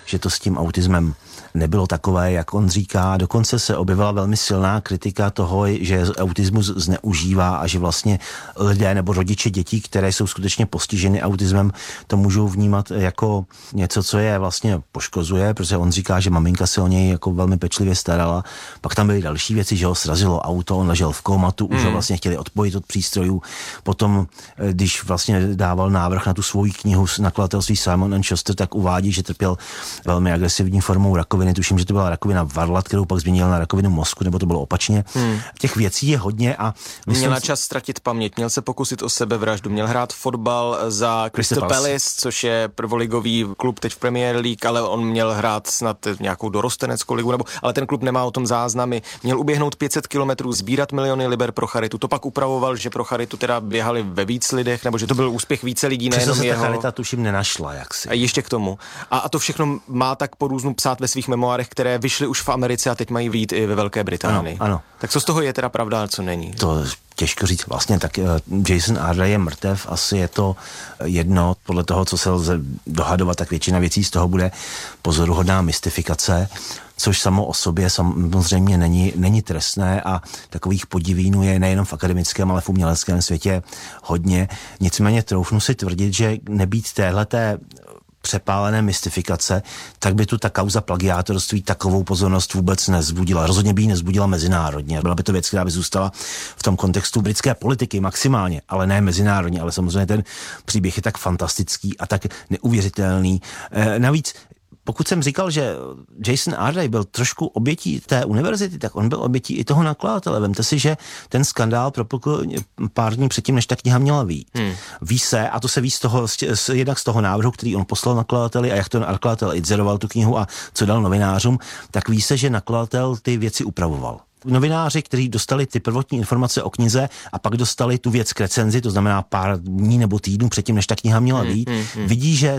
že to s tím autismem nebylo takové, jak on říká. Dokonce se objevila velmi silná kritika toho, že autismus zneužívá a že vlastně lidé nebo rodiče dětí, které jsou skutečně postiženy autismem, to můžou vnímat jako něco, co je vlastně poškozuje, protože on říká, že maminka se o něj jako velmi pečlivě starala. Pak tam byly další věci, že ho srazilo auto, on ležel v komatu, už ho vlastně chtěli odpojit od přístrojů. Potom, když vlastně dával návrh na tu svoji knihu z nakladatelství Simon & Schuster, tak uvádí, že trpěl velmi agresivní formou rakoviny. Tuším, že to byla rakovina varlat, kterou pak změnil na rakovinu mozku, nebo to bylo opačně. Těch věcí je hodně a měl na čas ztratit paměť, měl se pokusit o sebevraždu, měl hrát fotbal za Crystal Palace, což je prvoligový klub teď v Premier League, ale on měl hrát snad nějakou dorosteneckou ligu, ale ten klub nemá o tom záznamy. Měl uběhnout 500 kilometrů, sbírat miliony liber pro charitu. To pak upravoval, že pro charitu teda běhali ve víc lidech, nebo že to byl úspěch více lidí, nejenom jeho. Ta charita tuším nenašla, jaksi. A ještě k tomu. A to všechno má tak po různu psát ve svých memoárech, které vyšly už v Americe a teď mají vyjít i ve Velké Británii. Ano. Tak co z toho je teda pravda a co není? To těžko říct. Vlastně tak Jason Ardai je mrtev, asi je to jedno, podle toho, co se lze dohadovat, tak většina věcí z toho bude pozoruhodná mystifikace, což samo o sobě samozřejmě není trestné a takových podivínů je nejenom v akademickém, ale v uměleckém světě hodně. Nicméně troufnu si tvrdit, že nebýt téhleté přepálené mystifikace, tak by tu ta kauza plagiátorství takovou pozornost vůbec nezbudila. Rozhodně by ji nezbudila mezinárodně. Byla by to věc, která by zůstala v tom kontextu britské politiky maximálně, ale ne mezinárodně. Ale samozřejmě ten příběh je tak fantastický a tak neuvěřitelný. Navíc pokud jsem říkal, že Jason Ardai byl trošku obětí té univerzity, tak on byl obětí i toho nakladatele. Vemte si, že ten skandál propukl pár dní předtím, než ta kniha měla vyjít. Ví se, a to se ví jednak z toho návrhu, který on poslal nakladateli a jak to nakladatel inzeroval tu knihu a co dal novinářům, tak ví se, že nakladatel ty věci upravoval. Novináři, kteří dostali ty prvotní informace o knize a pak dostali tu věc k recenzi, to znamená pár dní nebo týdnů předtím, než ta kniha měla vyjít, vidí, že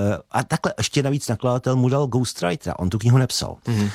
a takhle ještě navíc nakladatel mu dal ghostwritera, on tu knihu nepsal.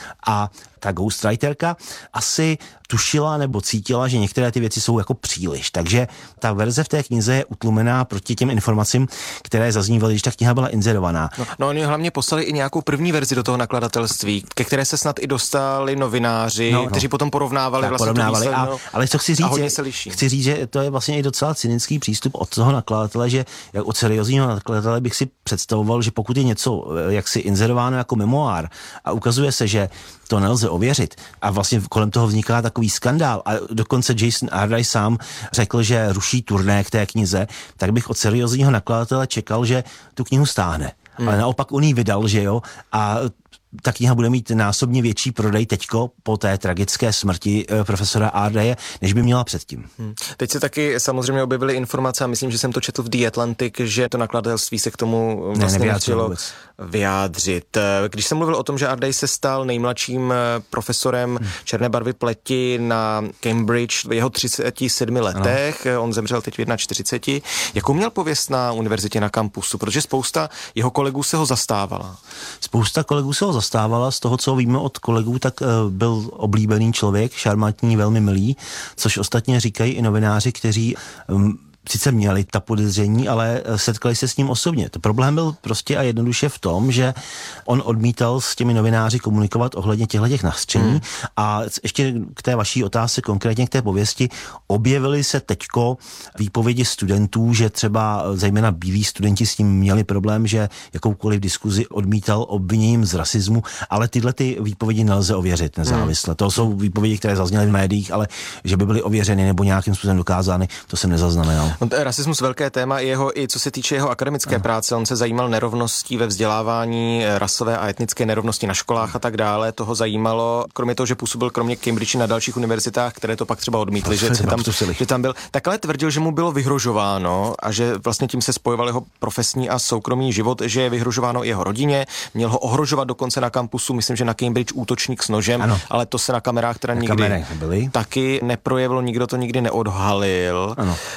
A ta ghostwriterka asi tušila nebo cítila, že některé ty věci jsou jako příliš. Takže ta verze v té knize je utlumená proti těm informacím, které zaznívaly, když ta kniha byla inzerovaná. No oni hlavně poslali i nějakou první verzi do toho nakladatelství, ke které se snad i dostali novináři, kteří potom porovnávali vlastně tu výslednou. Ale co chci říct, že to je vlastně i docela cynický přístup od toho nakladatele, že jak od seriózního nakladatele bych si představoval, že pokud je něco jaksi inzerováno jako memoár a ukazuje se, že to nelze ověřit a vlastně kolem toho vzniká takový skandál a dokonce Jason Ardai sám řekl, že ruší turné k té knize, tak bych od seriózního nakladatele čekal, že tu knihu stáhne. Ale naopak on ji vydal, že jo, a ta kniha bude mít násobně větší prodej teďko po té tragické smrti profesora Ardaie, než by měla předtím. Teď se taky samozřejmě objevily informace a myslím, že jsem to četl v The Atlantic, že to nakladatelství se k tomu vlastně nechtělo vyjádřit. Když jsem mluvil o tom, že Ardai se stal nejmladším profesorem černé barvy pleti na Cambridge v jeho 37 letech, on zemřel teď v 41, jakou měl pověst na univerzitě, na kampusu, protože spousta jeho kolegů se ho zastávala. Spousta kolegů se ho zastávala, z toho, co víme od kolegů, tak byl oblíbený člověk, šarmantní, velmi milý, což ostatně říkají i novináři, kteří sice měli ta podezření, ale setkali se s ním osobně. To problém byl prostě a jednoduše v tom, že on odmítal s těmi novináři komunikovat ohledně těchto nařčení a ještě k té vaší otázce, konkrétně k té pověsti, objevily se teďko výpovědi studentů, že třeba zejména bílí studenti s tím měli problém, že jakoukoliv diskuzi odmítal obviněním z rasismu, ale tyhle ty výpovědi nelze ověřit nezávisle. To jsou výpovědi, které zazněly v médiích, ale že by byly ověřeny nebo nějakým způsobem dokázány, to jsem nezaznamenal. No, rasismus velké téma, i co se týče jeho akademické práce, on se zajímal nerovností ve vzdělávání, rasové a etnické nerovnosti na školách a tak dále, toho zajímalo, kromě toho, že působil kromě Cambridge na dalších univerzitách, které to pak třeba odmítly, že tam byl, tak ale tvrdil, že mu bylo vyhrožováno a že vlastně tím se spojoval jeho profesní a soukromý život, že je vyhrožováno jeho rodině, měl ho ohrožovat dokonce na kampusu, myslím, že na Cambridge útočník s nožem, ale to se na kamerách teda nikdy taky neprojevilo, nikdo to nikdy neodhalil. To, že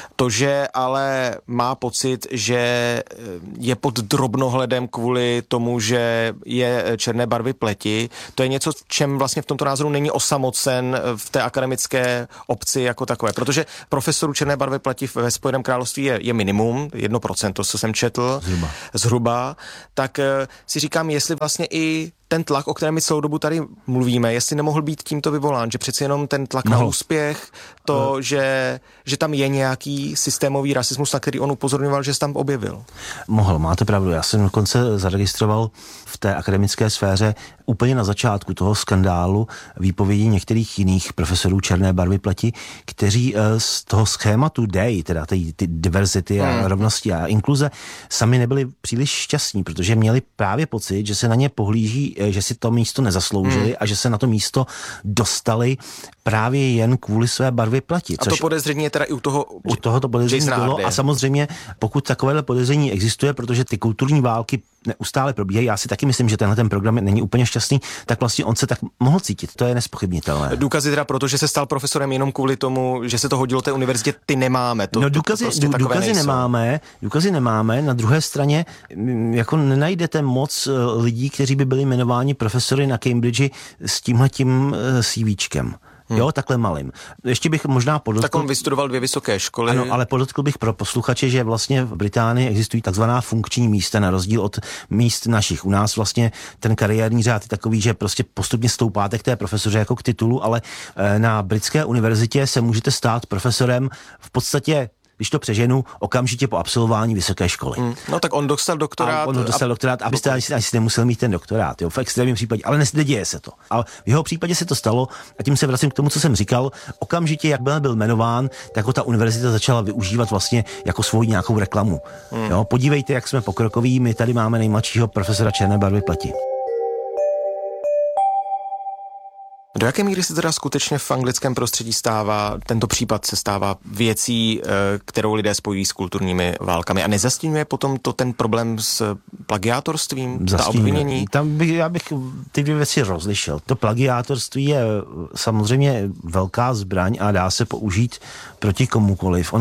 že ale má pocit, že je pod drobnohledem kvůli tomu, že je černé barvy pleti. To je něco, v čem vlastně v tomto názoru není osamocen v té akademické obci jako takové, protože profesorů černé barvy pleti ve Spojeném království je minimum, 1%, co jsem četl, zhruba, tak si říkám, jestli vlastně i ten tlak, o kterém my celou dobu tady mluvíme, jestli nemohl být tímto vyvolán, že přeci jenom ten tlak na úspěch, to, že tam je nějaký systémový rasismus, na který on upozorňoval, že se tam objevil. Mohl, máte pravdu. Já jsem dokonce zaregistroval v té akademické sféře úplně na začátku toho skandálu výpovědi některých jiných profesorů černé barvy pleti, kteří z toho schématu DEI, teda ty diverzity a rovnosti a inkluze, sami nebyli příliš šťastní, protože měli právě pocit, že se na ně pohlíží, že si to místo nezasloužili a že se na to místo dostali právě jen kvůli své barvě pleti. A to podezření je teda i u tohoto podezření bylo a samozřejmě pokud takovéhle podezření existuje, protože ty kulturní války neustále probíhají, já si taky myslím, že tenhle ten program není úplně šťastný, tak vlastně on se tak mohl cítit. To je nespochybnitelné. Důkazy teda proto, že se stal profesorem jenom kvůli tomu, že se to hodilo té univerzitě, ty nemáme. Důkazy nemáme. Na druhé straně jako nenajdete moc lidí, kteří by byli jmenováni profesory na Cambridge s tímhletím CVčkem. Jo, takhle malým. Ještě bych možná podotkl... Tak on vystudoval 2 vysoké školy. Ano, ale podotkl bych pro posluchače, že vlastně v Británii existují takzvaná funkční místa, na rozdíl od míst našich. U nás vlastně ten kariérní řád je takový, že prostě postupně stoupáte k té profesoře jako k titulu, ale na britské univerzitě se můžete stát profesorem v podstatě, když to přeženu, okamžitě po absolvování vysoké školy. No tak on dostal doktorát. Abyste ani nemusel mít ten doktorát, jo, v extrémním případě, ale neděje se to. A v jeho případě se to stalo, a tím se vracím k tomu, co jsem říkal, okamžitě, jak byl jmenován, tak ho ta univerzita začala využívat vlastně jako svou nějakou reklamu. Jo, podívejte, jak jsme pokrokoví, my tady máme nejmladšího profesora černé barvy pleti. Do jaké míry se teda skutečně v anglickém prostředí tento případ se stává věcí, kterou lidé spojí s kulturními válkami a nezastínuje potom to ten problém s plagiátorstvím, ta obvinění? Já bych ty 2 věci rozlišil. To plagiátorství je samozřejmě velká zbraň a dá se použít proti komukoliv.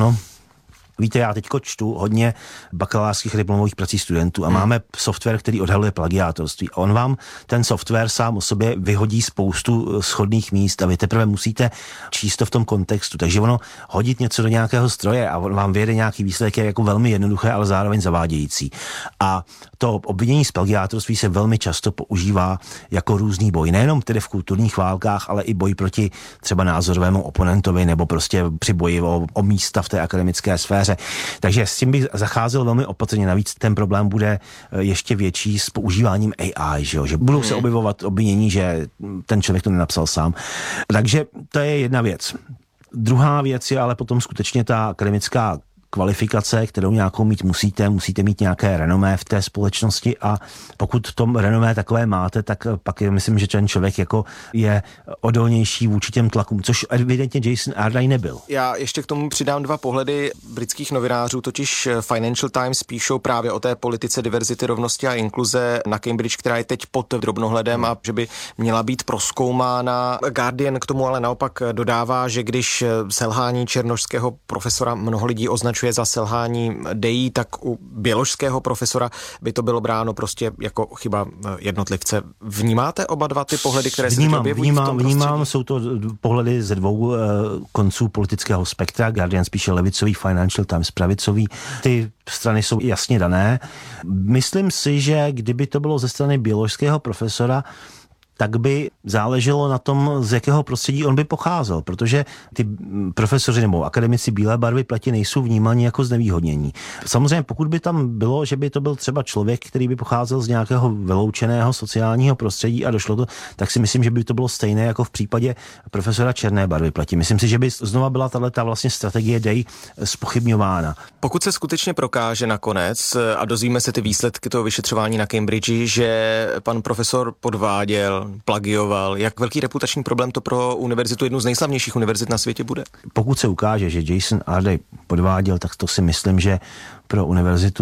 Víte, já teďko čtu hodně bakalářských diplomových prací studentů a máme software, který odhaluje plagiátorství. A on vám ten software sám o sobě vyhodí spoustu shodných míst a vy teprve musíte číst to v tom kontextu. Takže hodit něco do nějakého stroje a on vám vyjede nějaký výsledek je jako velmi jednoduché, ale zároveň zavádějící. A to obvinění z plagiátorství se velmi často používá jako různý boj. Nejenom tedy v kulturních válkách, ale i boj proti třeba názorovému oponentovi nebo prostě při boji o místa v té akademické sféře. Takže s tím bych zacházel velmi opatrně. Navíc ten problém bude ještě větší s používáním AI, že budou se objevovat obvinění, že ten člověk to nenapsal sám. Takže to je jedna věc. Druhá věc je ale potom skutečně ta akademická kvalifikace, kterou nějakou mít musíte mít nějaké renomé v té společnosti a pokud v tom renomé takové máte, tak pak myslím, že ten člověk jako je odolnější vůči těm tlakům, což evidentně Jason Ardai nebyl. Já ještě k tomu přidám 2 pohledy britských novinářů, totiž Financial Times píšou právě o té politice diverzity, rovnosti a inkluze na Cambridge, která je teď pod drobnohledem a že by měla být prozkoumána. Guardian k tomu ale naopak dodává, že když selhání černošského profesora mnoho lidí označuje za selhání DEI, tak u běložského profesora by to bylo bráno prostě jako chyba jednotlivce. Vnímáte oba 2 ty pohledy, které se objevují v tom prostředí? Vnímám, jsou to pohledy ze 2 konců politického spektra. Guardian spíše levicový, Financial Times pravicový. Ty strany jsou jasně dané. Myslím si, že kdyby to bylo ze strany běložského profesora, tak by záleželo na tom, z jakého prostředí on by pocházel, protože ty profesoři nebo akademici bílé barvy pleti nejsou vnímáni jako znevýhodnění. Samozřejmě pokud by tam bylo, že by to byl třeba člověk, který by pocházel z nějakého vyloučeného sociálního prostředí a došlo to, tak si myslím, že by to bylo stejné jako v případě profesora černé barvy pleti. Myslím si, že by znova byla tato vlastně strategie DEI zpochybňována. Pokud se skutečně prokáže nakonec a dozvíme se ty výsledky toho vyšetřování na Cambridge, že pan profesor podváděl, plagioval, jak velký reputační problém to pro univerzitu, jednu z nejslavnějších univerzit na světě bude? Pokud se ukáže, že Jason Ardai podváděl, tak to si myslím, že pro univerzitu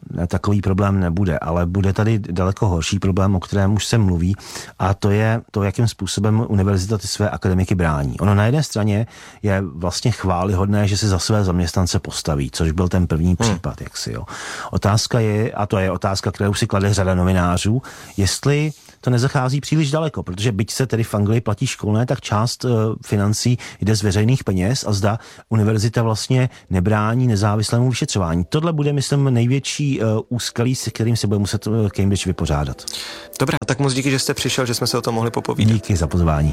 takový problém nebude, ale bude tady daleko horší problém, o kterém už se mluví, a to je to, jakým způsobem univerzita ty své akademiky brání. Ono na jedné straně je vlastně chvályhodné, že se za své zaměstnance postaví, což byl ten první případ, jaksi, jo. Otázka je, a to je otázka, kterou si klade řada novinářů, jestli to nezachází příliš daleko, protože byť se tedy v Anglii platí školné, tak část financí jde z veřejných peněz a zda univerzita vlastně nebrání nezávislému vyšetřování. Tohle bude, myslím, největší úskalí, se kterým se bude muset Cambridge vypořádat. Dobrá, tak moc díky, že jste přišel, že jsme se o tom mohli popovídat. Díky za pozvání.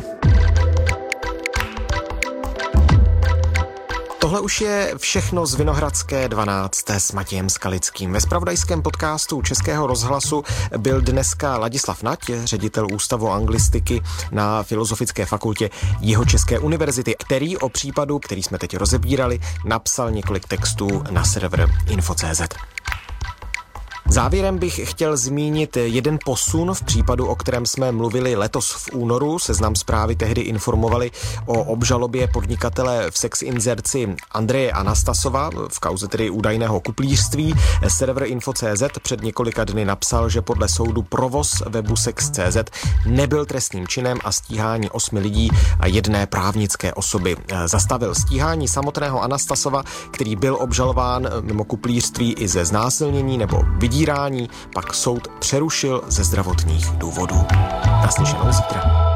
Tohle už je všechno z Vinohradské 12. s Matějem Skalickým. Ve zpravodajském podcastu Českého rozhlasu byl dneska Ladislav Nať, ředitel Ústavu anglistiky na Filozofické fakultě Jihočeské univerzity, který o případu, který jsme teď rozebírali, napsal několik textů na server info.cz. Závěrem bych chtěl zmínit jeden posun v případu, o kterém jsme mluvili letos v únoru. Seznam Zprávy tehdy informovali o obžalobě podnikatele v sex inzerci Andreje Anastasova v kauze tedy údajného kuplířství. Server info.cz před několika dny napsal, že podle soudu provoz webu sex.cz nebyl trestným činem a stíhání 8 lidí a jedné právnické osoby zastavil. Stíhání samotného Anastasova, který byl obžalován mimo kuplířství i ze znásilnění nebo vydírání, pak soud přerušil ze zdravotních důvodů. Naslyšenou zítra.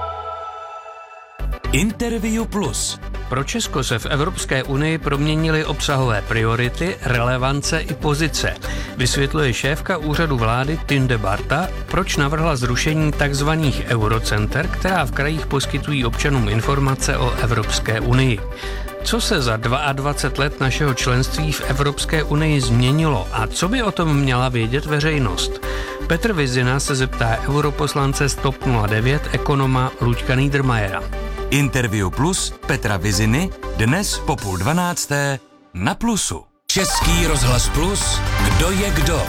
Interview Plus. Pro Česko se v Evropské unii proměnily obsahové priority, relevance i pozice. Vysvětluje šéfka úřadu vlády Tinde Barta, proč navrhla zrušení tzv. Eurocenter, která v krajích poskytují občanům informace o Evropské unii. Co se za 22 let našeho členství v Evropské unii změnilo a co by o tom měla vědět veřejnost? Petr Vizina se zeptá europoslance z TOP 09 ekonoma Luďka Niedermayera. Interview Plus Petra Viziny dnes po 11:30 na Plusu. Český rozhlas Plus, kdo je kdo?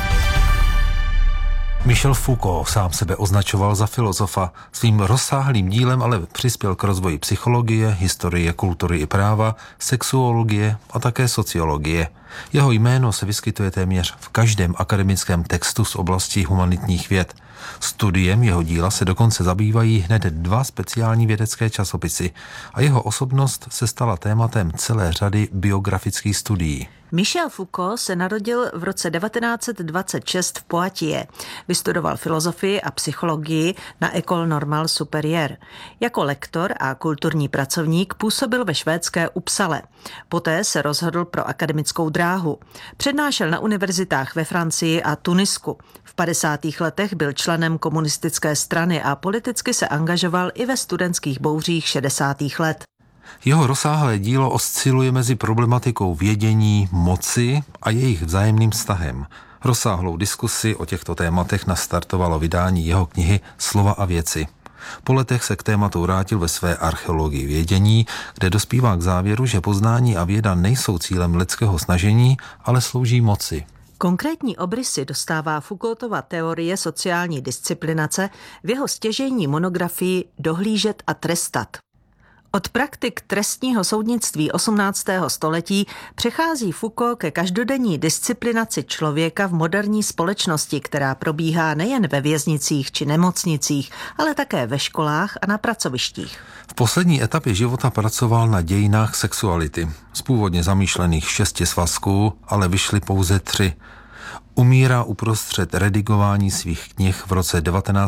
Michel Foucault sám sebe označoval za filozofa. Svým rozsáhlým dílem ale přispěl k rozvoji psychologie, historie, kultury i práva, sexuologie a také sociologie. Jeho jméno se vyskytuje téměř v každém akademickém textu z oblasti humanitních věd. Studiem jeho díla se dokonce zabývají hned 2 speciální vědecké časopisy a jeho osobnost se stala tématem celé řady biografických studií. Michel Foucault se narodil v roce 1926 v Poitiers. Vystudoval filozofii a psychologii na École Normale Supérieure. Jako lektor a kulturní pracovník působil ve švédské Uppsale. Poté se rozhodl pro akademickou dráhu. Přednášel na univerzitách ve Francii a Tunisku. V 50. letech byl členem komunistické strany a politicky se angažoval i ve studentských bouřích 60. let. Jeho rozsáhlé dílo osciluje mezi problematikou vědění, moci a jejich vzájemným vztahem. Rozsáhlou diskusi o těchto tématech nastartovalo vydání jeho knihy Slova a věci. Po letech se k tématu vrátil ve své archeologii vědění, kde dospívá k závěru, že poznání a věda nejsou cílem lidského snažení, ale slouží moci. Konkrétní obrysy dostává Foucaultova teorie sociální disciplinace v jeho stěžejní monografii Dohlížet a trestat. Od praktik trestního soudnictví 18. století přechází Foucault ke každodenní disciplinaci člověka v moderní společnosti, která probíhá nejen ve věznicích či nemocnicích, ale také ve školách a na pracovištích. V poslední etapě života pracoval na dějinách sexuality. Z původně zamýšlených 6 svazků ale vyšly pouze 3. Umírá uprostřed redigování svých knih v roce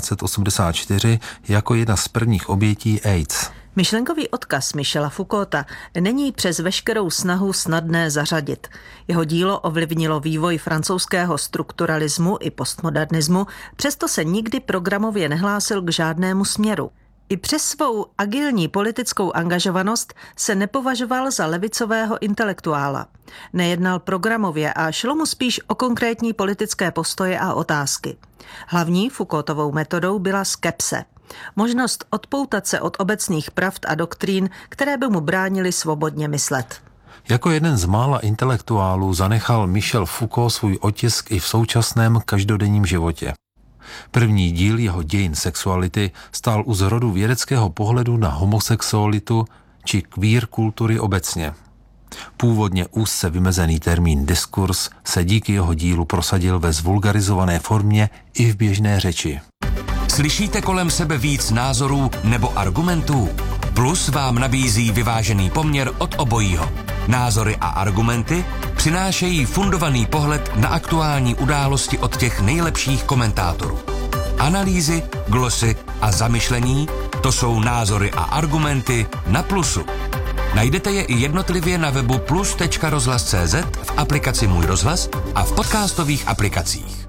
1984 jako jedna z prvních obětí AIDS. Myšlenkový odkaz Michela Foucaulta není přes veškerou snahu snadné zařadit. Jeho dílo ovlivnilo vývoj francouzského strukturalismu i postmodernismu, přesto se nikdy programově nehlásil k žádnému směru. I přes svou agilní politickou angažovanost se nepovažoval za levicového intelektuála. Nejednal programově a šlo mu spíš o konkrétní politické postoje a otázky. Hlavní Foucaultovou metodou byla skepse. Možnost odpoutat se od obecných pravd a doktrín, které by mu bránily svobodně myslet. Jako jeden z mála intelektuálů zanechal Michel Foucault svůj otisk i v současném každodenním životě. První díl jeho dějin sexuality stál u zrodu vědeckého pohledu na homosexualitu či queer kultury obecně. Původně úzce vymezený termín diskurs se díky jeho dílu prosadil ve zvulgarizované formě i v běžné řeči. Slyšíte kolem sebe víc názorů nebo argumentů? Plus vám nabízí vyvážený poměr od obojího. Názory a argumenty přinášejí fundovaný pohled na aktuální události od těch nejlepších komentátorů. Analýzy, glosy a zamyšlení, to jsou názory a argumenty na Plusu. Najdete je i jednotlivě na webu plus.rozhlas.cz, v aplikaci Můj rozhlas a v podcastových aplikacích.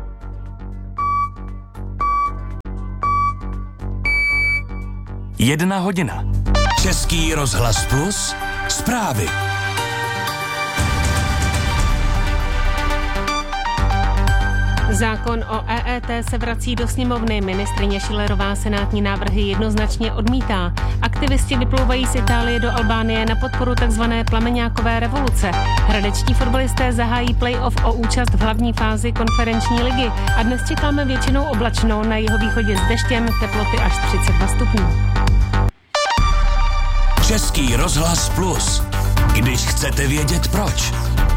Jedna hodina. Český rozhlas Plus. Zprávy. Zákon o EET se vrací do sněmovny. Ministryně Schillerová senátní návrhy jednoznačně odmítá. Aktivisti vyplouvají z Itálie do Albánie na podporu tzv. Plameňákové revoluce. Hradečtí fotbalisté zahájí play-off o účast v hlavní fázi konferenční ligy. A dnes čekáme většinou oblačno, na jihovýchodě s deštěm, teploty až 32 stupňů. Český rozhlas Plus. Když chcete vědět proč.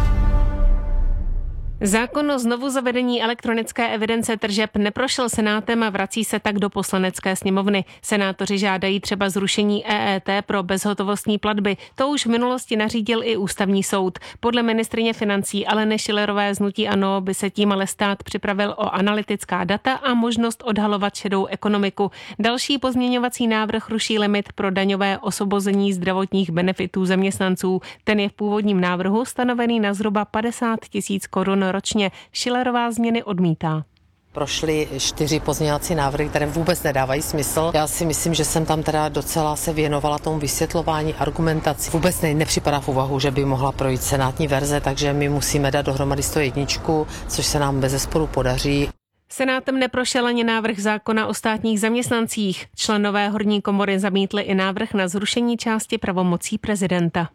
Zákon o znovuzavedení elektronické evidence tržeb neprošel Senátem a vrací se tak do Poslanecké sněmovny. Senátoři žádají třeba zrušení EET pro bezhotovostní platby. To už v minulosti nařídil i Ústavní soud. Podle ministryně financí Aleny Schillerové z hnutí ANO by se tím ale stát připravil o analytická data a možnost odhalovat šedou ekonomiku. Další pozměňovací návrh ruší limit pro daňové osvobození zdravotních benefitů zaměstnanců. Ten je v původním návrhu stanovený na zhruba 50 000 korun ročně. Schillerová změny odmítá. Prošly 4 pozměňovací návrhy, které vůbec nedávají smysl. Já si myslím, že jsem tam teda docela se věnovala tomu vysvětlování, argumentaci. Vůbec nepřipadá v úvahu, že by mohla projít senátní verze, takže my musíme dát dohromady 101, což se nám bezesporu podaří. Senátem neprošel ani návrh zákona o státních zaměstnancích. Členové horní komory zamítli i návrh na zrušení části pravomocí prezidenta.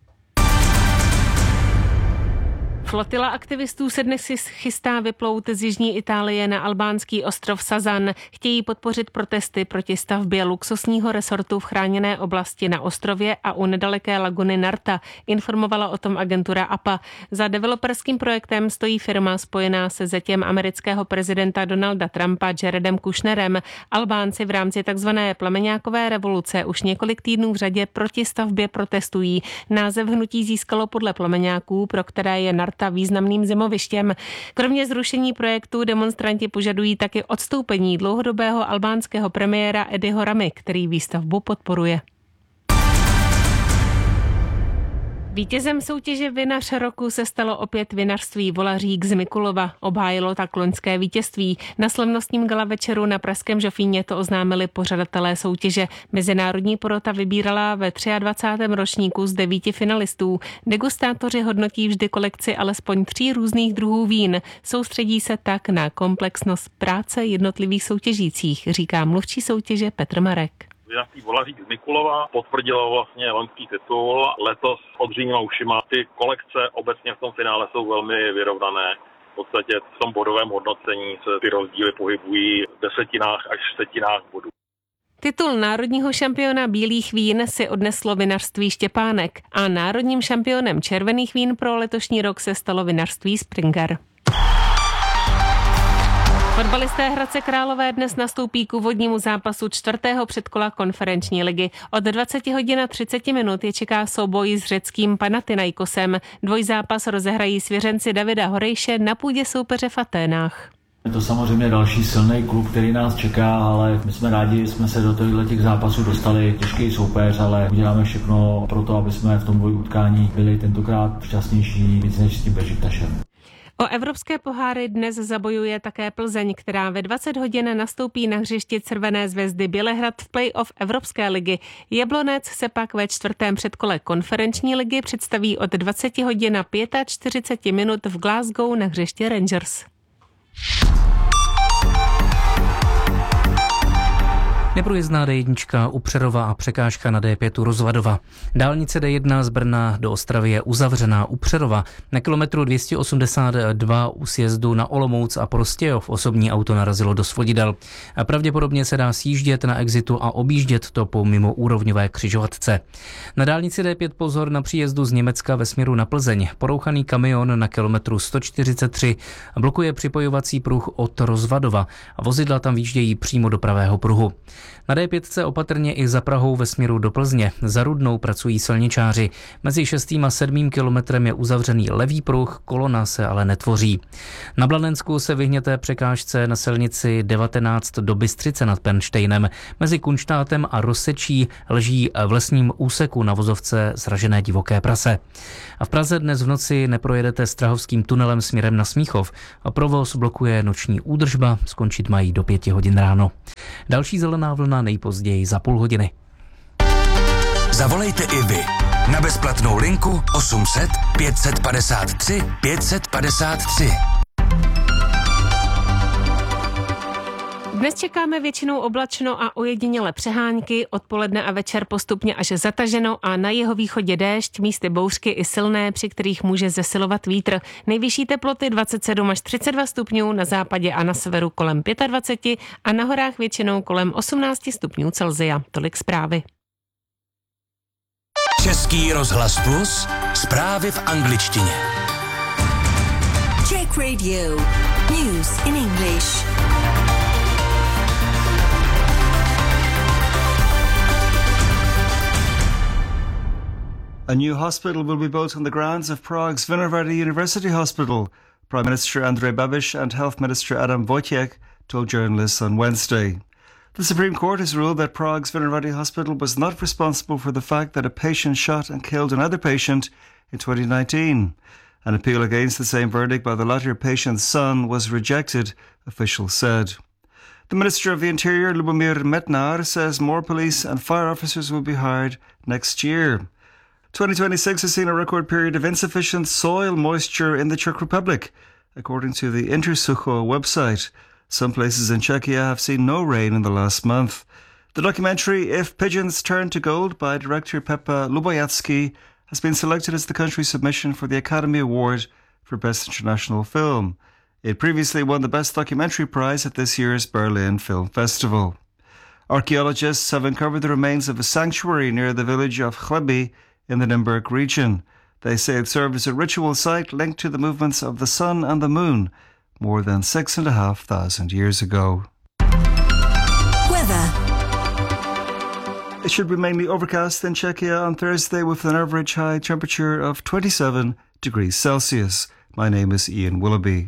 Flotila aktivistů se dnes chystá vyplout z jižní Itálie na albánský ostrov Sazan. Chtějí podpořit protesty proti stavbě luxusního resortu v chráněné oblasti na ostrově a u nedaleké laguny Narta, informovala o tom agentura APA. Za developerským projektem stojí firma spojená se zetěm amerického prezidenta Donalda Trumpa Jaredem Kushnerem. Albánci v rámci takzvané plameňákové revoluce už několik týdnů v řadě proti stavbě protestují. Název hnutí získalo podle plameňáků, pro které je Narta významným zimovištěm. Kromě zrušení projektu demonstranti požadují taky odstoupení dlouhodobého albánského premiéra Ediho Ramy, který výstavbu podporuje. Vítězem soutěže Vinař roku se stalo opět vinařství Volařík z Mikulova. Obhájilo tak loňské vítězství. Na slavnostním gala večeru na pražském Žofíně to oznámili pořadatelé soutěže. Mezinárodní porota vybírala ve 23. ročníku z 9 finalistů. Degustátoři hodnotí vždy kolekci alespoň 3 různých druhů vín. Soustředí se tak na komplexnost práce jednotlivých soutěžících, říká mluvčí soutěže Petr Marek. Vinařství Volařík z Mikulova potvrdilo vlastně loňský titul. Letos odřímila ušima. Ty kolekce obecně v tom finále jsou velmi vyrovnané. V podstatě v tom bodovém hodnocení se ty rozdíly pohybují v desetinách až setinách bodů. Titul národního šampiona bílých vín si odneslo vinařství Štěpánek a národním šampionem červených vín pro letošní rok se stalo vinařství Springer. Fotbalisté Hradce Králové dnes nastoupí k úvodnímu zápasu 4. předkola konferenční ligy. Od 20:30 je čeká souboj s řeckým Panathinaikosem. Dvojzápas rozehrají svěřenci Davida Horejše na půdě soupeře v Aténách. Je to samozřejmě další silný klub, který nás čeká, ale my jsme rádi, že jsme se do těch zápasů dostali. Těžký soupeř, ale uděláme všechno pro to, aby jsme v tom dvojutkání byli tentokrát šťastnější víc než s tím Beşiktašem. O evropské poháry dnes zabojuje také Plzeň, která ve 20 hodin nastoupí na hřišti Červené zvezdy Bělehrad v play-off Evropské ligy. Jablonec se pak ve 4. předkole konferenční ligy představí od 20:45 v Glasgow na hřiště Rangers. Neprůjezdná D1 u Přerova a překážka na D5 u Rozvadova. Dálnice D1 z Brna do Ostravy je uzavřená u Přerova. Na kilometru 282 u sjezdu na Olomouc a Prostějov osobní auto narazilo do svodidel. A pravděpodobně se dá sjíždět na exitu a objíždět to po mimoúrovňové křižovatce. Na dálnici D5 pozor na příjezdu z Německa ve směru na Plzeň. Porouchaný kamion na kilometru 143 blokuje připojovací pruh od Rozvadova a vozidla tam výjíždějí přímo do pravého pruhu. Na D5 opatrně i za Prahou ve směru do Plzně. Za Rudnou pracují silničáři. Mezi 6. a 7. kilometrem je uzavřený levý pruh, kolona se ale netvoří. Na Blanensku se vyhněte překážce na silnici 19 do Bystřice nad Pernštejnem. Mezi Kunštátem a Rozsečí leží v lesním úseku na vozovce zražené divoké prase. A v Praze dnes v noci neprojedete Strahovským tunelem směrem na Smíchov. A provoz blokuje noční údržba, skončit mají do 5 hodin ráno. Další zelená vlna nejpozději za půl hodiny. Zavolejte i vy na bezplatnou linku 800 553 553. Dnes čekáme většinou oblačno a ojediněle přehánky, odpoledne a večer postupně až zataženo a na jihovýchodě déšť, místy bouřky i silné, při kterých může zesilovat vítr. Nejvyšší teploty 27 až 32 stupňů, na západě a na severu kolem 25 a na horách většinou kolem 18 stupňů Celsia. Tolik zprávy. Český rozhlas Plus, zprávy v angličtině. Czech Radio, news in English. A new hospital will be built on the grounds of Prague's Vinohrady University Hospital, Prime Minister Andrej Babiš and Health Minister Adam Wojciech told journalists on Wednesday. The Supreme Court has ruled that Prague's Vinohrady Hospital was not responsible for the fact that a patient shot and killed another patient in 2019. An appeal against the same verdict by the latter patient's son was rejected, officials said. The Minister of the Interior, Lubomir Metnar, says more police and fire officers will be hired next year. 2026 has seen a record period of insufficient soil moisture in the Czech Republic, according to the Intersucho website. Some places in Czechia have seen no rain in the last month. The documentary If Pigeons Turn to Gold by director Pepa Lubojatsky has been selected as the country's submission for the Academy Award for Best International Film. It previously won the Best Documentary Prize at this year's Berlin Film Festival. Archaeologists have uncovered the remains of a sanctuary near the village of Chleby in the Nymburk region. They say it served as a ritual site linked to the movements of the sun and the moon more than 6,500 years ago. Weather. It should be mainly overcast in Czechia on Thursday with an average high temperature of 27 degrees Celsius. My name is Ian Willoughby.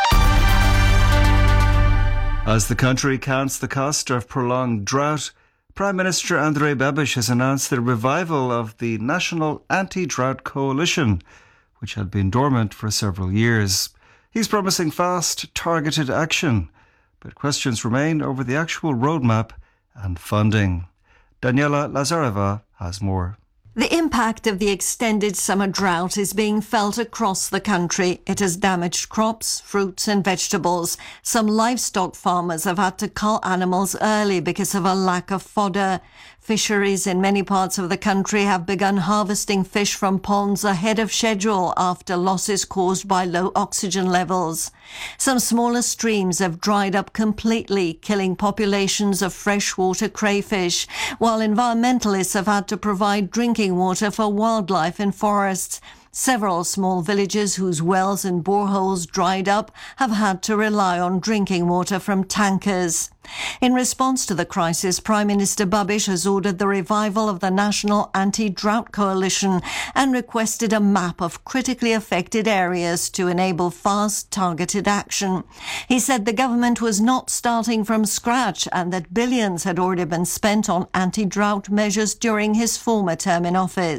As the country counts the cost of prolonged drought, Prime Minister Andrej Babiš has announced the revival of the National Anti-Drought Coalition, which had been dormant for several years. He's promising fast, targeted action, but questions remain over the actual roadmap and funding. Daniela Lazareva has more. The impact of the extended summer drought is being felt across the country. It has damaged crops, fruits and vegetables. Some livestock farmers have had to cull animals early because of a lack of fodder. Fisheries in many parts of the country have begun harvesting fish from ponds ahead of schedule after losses caused by low oxygen levels. Some smaller streams have dried up completely, killing populations of freshwater crayfish, while environmentalists have had to provide drinking water for wildlife in forests. Several small villages whose wells and boreholes dried up have had to rely on drinking water from tankers. In response to the crisis, Prime Minister Babiš has ordered the revival of the National Anti-Drought Coalition and requested a map of critically affected areas to enable fast, targeted action. He said the government was not starting from scratch and that billions had already been spent on anti-drought measures during his former term in office.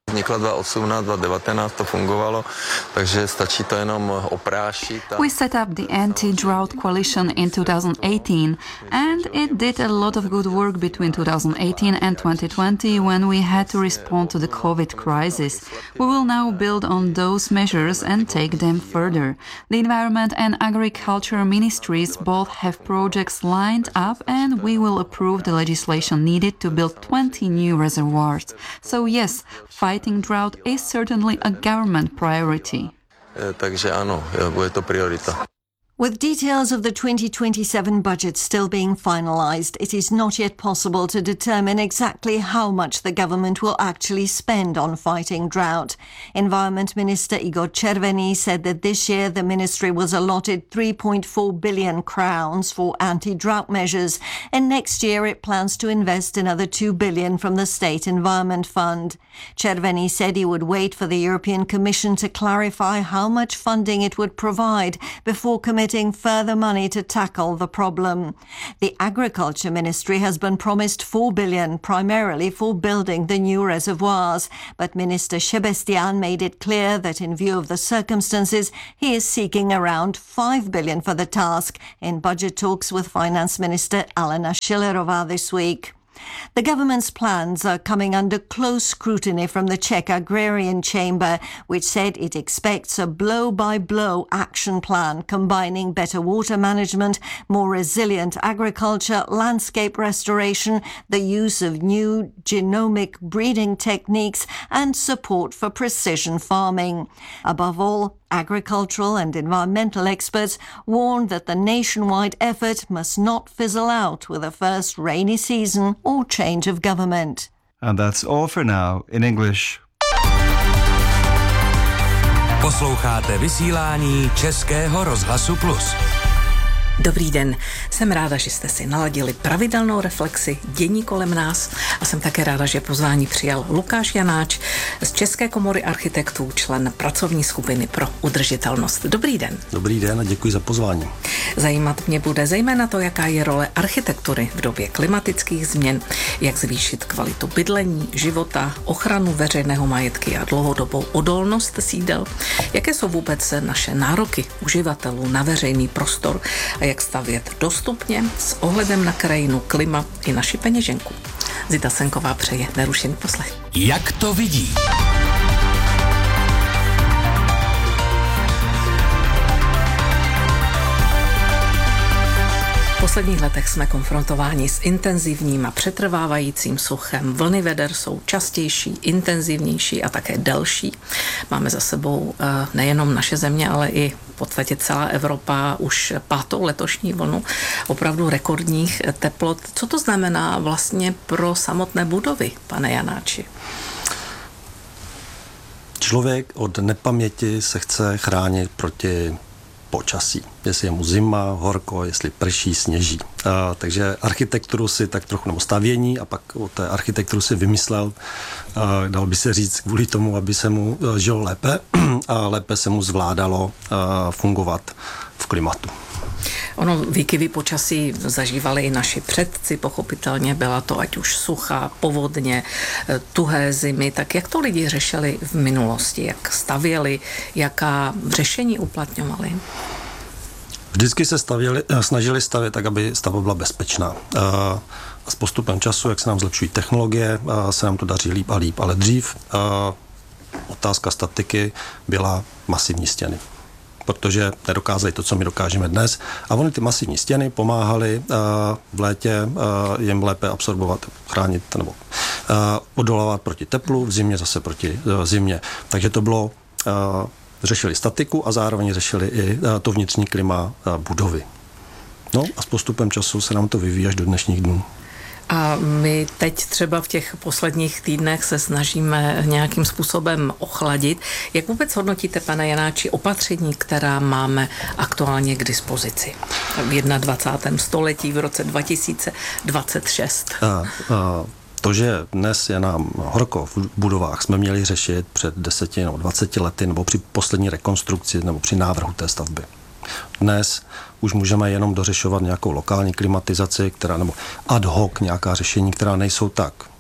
Vznikla 2018, 2019 to fungovalo, takže stačí to jenom oprášit. We set up the Anti-Drought Coalition in 2018 and it did a lot of good work between 2018 and 2020 when we had to respond to the COVID crisis. We will now build on those measures and take them further. The Environment and Agriculture Ministries both have projects lined up and we will approve the legislation needed to build 20 new reservoirs. So yes, fighting drought is certainly a government priority. Takže ano, bude to priorita. With details of the 2027 budget still being finalised, it is not yet possible to determine exactly how much the government will actually spend on fighting drought. Environment Minister Igor Červený said that this year the ministry was allotted 3.4 billion crowns for anti-drought measures, and next year it plans to invest another 2 billion from the State Environment Fund. Červený said he would wait for the European Commission to clarify how much funding it would provide before committing further money to tackle the problem. The Agriculture Ministry has been promised 4 billion, primarily for building the new reservoirs, but Minister Šebestian made it clear that in view of the circumstances, he is seeking around 5 billion for the task in budget talks with Finance Minister Alena Schillerová this week. The government's plans are coming under close scrutiny from the Czech Agrarian Chamber, which said it expects a blow-by-blow action plan combining better water management, more resilient agriculture, landscape restoration, the use of new genomic breeding techniques and support for precision farming. Above all, agricultural and environmental experts warned that the nationwide effort must not fizzle out with a first rainy season or change of government. And that's all for now in English. Posloucháte vysílání Českého rozhlasu Plus. Dobrý den, jsem ráda, že jste si naladili pravidelnou reflexi dění kolem nás a jsem také ráda, že pozvání přijal Lukáš Janáč z České komory architektů, člen pracovní skupiny pro udržitelnost. Dobrý den. Dobrý den a děkuji za pozvání. Zajímat mě bude zejména to, jaká je role architektury v době klimatických změn, jak zvýšit kvalitu bydlení, života, ochranu veřejného majetky a dlouhodobou odolnost sídel, jaké jsou vůbec naše nároky uživatelů na veřejný prostor a jak stavět dostupně s ohledem na krajinu, klima i naši peněženku. Zita Senková přeje nerušený poslech. Jak to vidí? V posledních letech jsme konfrontováni s intenzivním a přetrvávajícím suchem. Vlny veder jsou častější, intenzivnější a také delší. Máme za sebou nejenom naše země, ale i v podstatě celá Evropa už 5. letošní vlnu opravdu rekordních teplot. Co to znamená vlastně pro samotné budovy, pane Janáči? Člověk od nepaměti se chce chránit proti počasí. Jestli je mu zima, horko, jestli prší, sněží. Takže architekturu si tak trochu, nebo stavění a pak o té architekturu si vymyslel, dal by se říct, kvůli tomu, aby se mu žilo lépe a lépe se mu zvládalo fungovat v klimatu. Ono výkyvy počasí zažívali i naši předci, pochopitelně byla to ať už suchá, povodně, tuhé zimy, tak jak to lidi řešili v minulosti, jak stavěli, jaká řešení uplatňovali? Vždycky se snažili stavět tak, aby stavba byla bezpečná. A s postupem času, jak se nám zlepšují technologie, se nám to daří líp a líp, ale dřív otázka statiky byla masivní stěny, protože nedokázali to, co my dokážeme dnes. A oni ty masivní stěny pomáhaly v létě jim lépe absorbovat, chránit nebo odolávat proti teplu, v zimě zase proti zimě. Takže to bylo, řešili statiku a zároveň řešili i to vnitřní klima budovy. No a s postupem času se nám to vyvíjí až do dnešních dnů. A my teď třeba v těch posledních týdnech se snažíme nějakým způsobem ochladit. Jak vůbec hodnotíte, pane Janáči, opatření, která máme aktuálně k dispozici v 21. století v roce 2026? To, že dnes je nám horko v budovách, jsme měli řešit před 10 nebo 20 lety nebo při poslední rekonstrukci nebo při návrhu té stavby. Dnes už můžeme jenom dořešovat nějakou lokální klimatizaci, která, nebo ad hoc nějaká řešení, která nejsou tak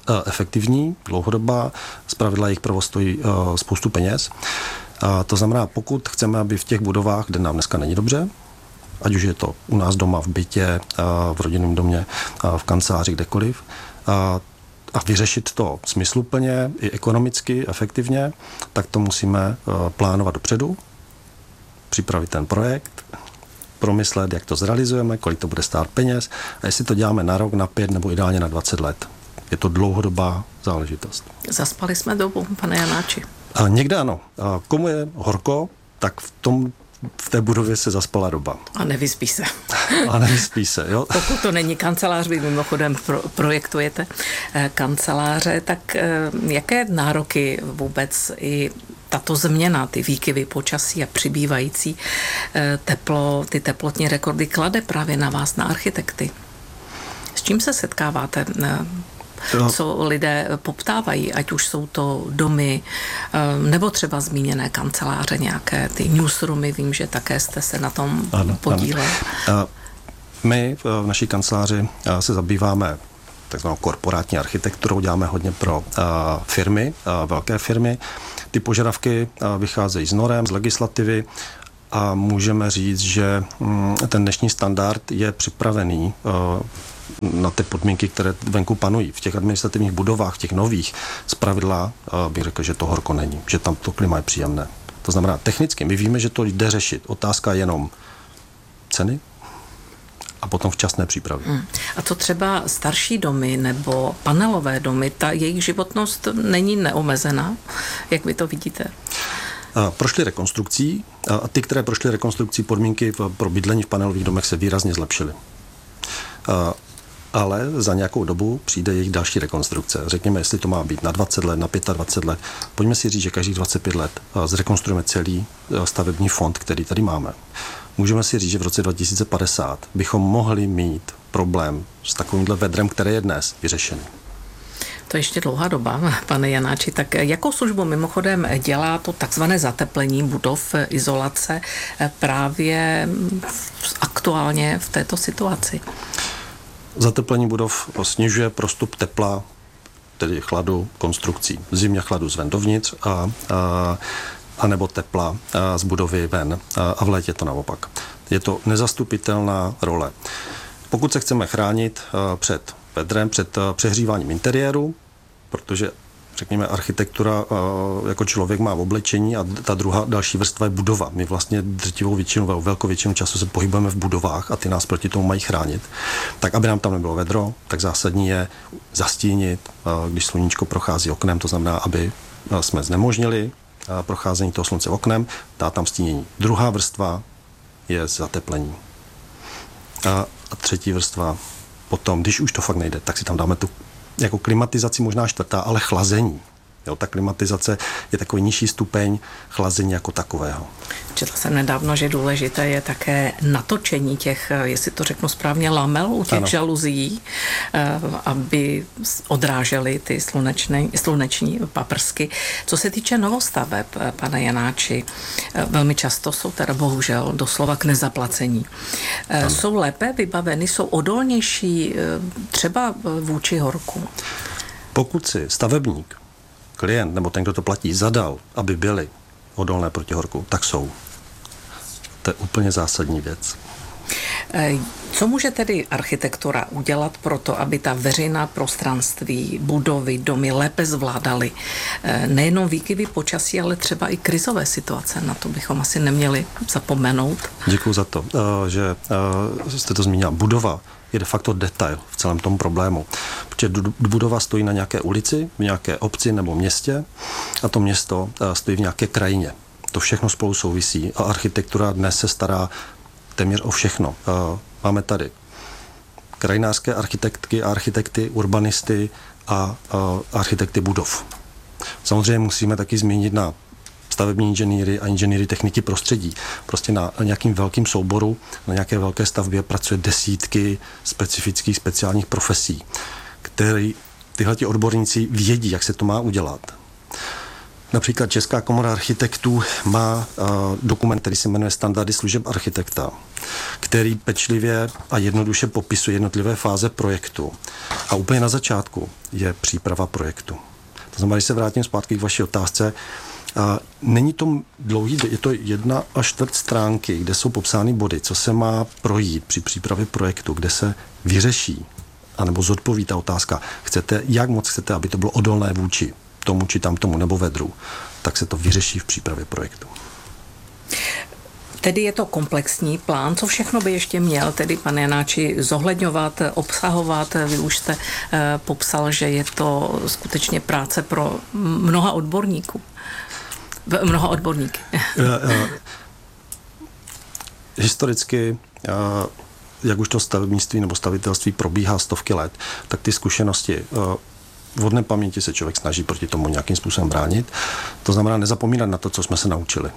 efektivní, dlouhodobá, zpravidla jejich provoz stojí spoustu peněz. To znamená, pokud chceme, aby v těch budovách, kde nám dneska není dobře, ať už je to u nás doma, v bytě, v rodinném domě, v kanceláři, kdekoliv, a vyřešit to smysluplně i ekonomicky, efektivně, tak to musíme plánovat dopředu, připravit ten projekt, promyslet, jak to zrealizujeme, kolik to bude stát peněz a jestli to děláme na rok, na 5 nebo ideálně na 20 let. Je to dlouhodobá záležitost. Zaspali jsme dobu, pane Janáči. A někde ano. A komu je horko, tak v té budově se zaspala doba. A nevyspí se. Jo. Pokud to není kancelář, vy mimochodem projektujete kanceláře, tak jaké nároky vůbec i tato změna, ty výkyvy počasí a přibývající ty teplotní rekordy klade právě na vás, na architekty? S čím se setkáváte? Co lidé poptávají, ať už jsou to domy, nebo třeba zmíněné kanceláře, nějaké ty newsroomy, vím, že také jste se na tom podíleli. My v naší kanceláři se zabýváme takzvanou korporátní architekturou, děláme hodně pro firmy, velké firmy. Ty požadavky vycházejí z norem, z legislativy a můžeme říct, že ten dnešní standard je připravený na ty podmínky, které venku panují. V těch administrativních budovách, v těch nových, zpravidla bych řekl, že to horko není, že tam to klima je příjemné. To znamená, technicky my víme, že to jde řešit. Otázka je jenom ceny a potom včasné přípravy. A co třeba starší domy nebo panelové domy, ta jejich životnost není neomezená? Jak vy to vidíte? Prošly rekonstrukcí a ty, které prošly rekonstrukcí, podmínky pro bydlení v panelových domech se výrazně zlepšily. Ale za nějakou dobu přijde jejich další rekonstrukce. Řekněme, jestli to má být na 20 let, na 25 let. Pojďme si říct, že každých 25 let zrekonstruujeme celý stavební fond, který tady máme. Můžeme si říct, že v roce 2050 bychom mohli mít problém s takovýmhle vedrem, které je dnes vyřešený. To je ještě dlouhá doba, pane Janáči. Tak jakou službu mimochodem dělá to takzvané zateplení budov, izolace právě aktuálně v této situaci? Zateplení budov snižuje prostup tepla, tedy chladu konstrukcí. V zimě chladu zven dovnitř a nebo tepla z budovy ven a v létě to naopak. Je to nezastupitelná role. Pokud se chceme chránit před vedrem, před přehříváním interiéru, protože řekněme, architektura jako člověk má v oblečení a ta další vrstva je budova. My vlastně drtivou většinu, velkou většinu času se pohybujeme v budovách a ty nás proti tomu mají chránit. Tak, aby nám tam nebylo vedro, tak zásadní je zastínit, když sluníčko prochází oknem, to znamená, aby jsme znemožnili procházení toho slunce oknem, dá tam stínění. Druhá vrstva je zateplení. A třetí vrstva potom, když už to fakt nejde, tak si tam dáme tu jako klimatizaci možná čtvrtá, ale chlazení. Jo, ta klimatizace je takový nižší stupeň chlazení jako takového. Četla jsem nedávno, že důležité je také natočení těch, jestli to řeknu správně, lamel u těch žaluzí, aby odrážely ty sluneční paprsky. Co se týče novostaveb, pane Janáči, velmi často jsou teda bohužel doslova k nezaplacení. Jsou lépe vybaveny, jsou odolnější třeba vůči horku? Pokud si stavebník, klient nebo ten, kdo to platí, zadal, aby byly odolné proti horku, tak jsou. To je úplně zásadní věc. Co může tedy architektura udělat pro to, aby ta veřejná prostranství, budovy, domy lépe zvládaly nejenom výkyvy počasí, ale třeba i krizové situace? Na to bychom asi neměli zapomenout. Děkuji za to, že jste to zmínila. Budova je de facto detail v celém tom problému. Protože budova stojí na nějaké ulici, v nějaké obci nebo městě a to město stojí v nějaké krajině. To všechno spolu souvisí a architektura dnes se stará téměř o všechno. Máme tady krajinářské architektky a architekty, urbanisty a architekty budov. Samozřejmě musíme taky zmínit na stavební inženýry a inženýry techniky prostředí. Prostě na nějakým velkým souboru, na nějaké velké stavbě pracuje desítky specifických speciálních profesí, které tyhleti odborníci vědí, jak se to má udělat. Například Česká komora architektů má dokument, který se jmenuje Standardy služeb architekta, který pečlivě a jednoduše popisuje jednotlivé fáze projektu. A úplně na začátku je příprava projektu. To znamená, když se vrátím zpátky k vaší otázce, není to dlouhý, je to 1 až 4 stránky, kde jsou popsány body, co se má projít při přípravě projektu, kde se vyřeší, anebo zodpoví ta otázka, jak moc chcete, aby to bylo odolné vůči tomu či tamtomu nebo vedru, tak se to vyřeší v přípravě projektu. Tedy je to komplexní plán, co všechno by ještě měl tedy pan Janáči zohledňovat, obsahovat. Vy už jste popsal, že je to skutečně práce pro mnoha odborníků. Mnoha odborníky. Historicky, jak už to stavebnictví nebo stavitelství probíhá stovky let, tak ty zkušenosti v hodné paměti se člověk snaží proti tomu nějakým způsobem bránit. To znamená nezapomínat na to, co jsme se naučili.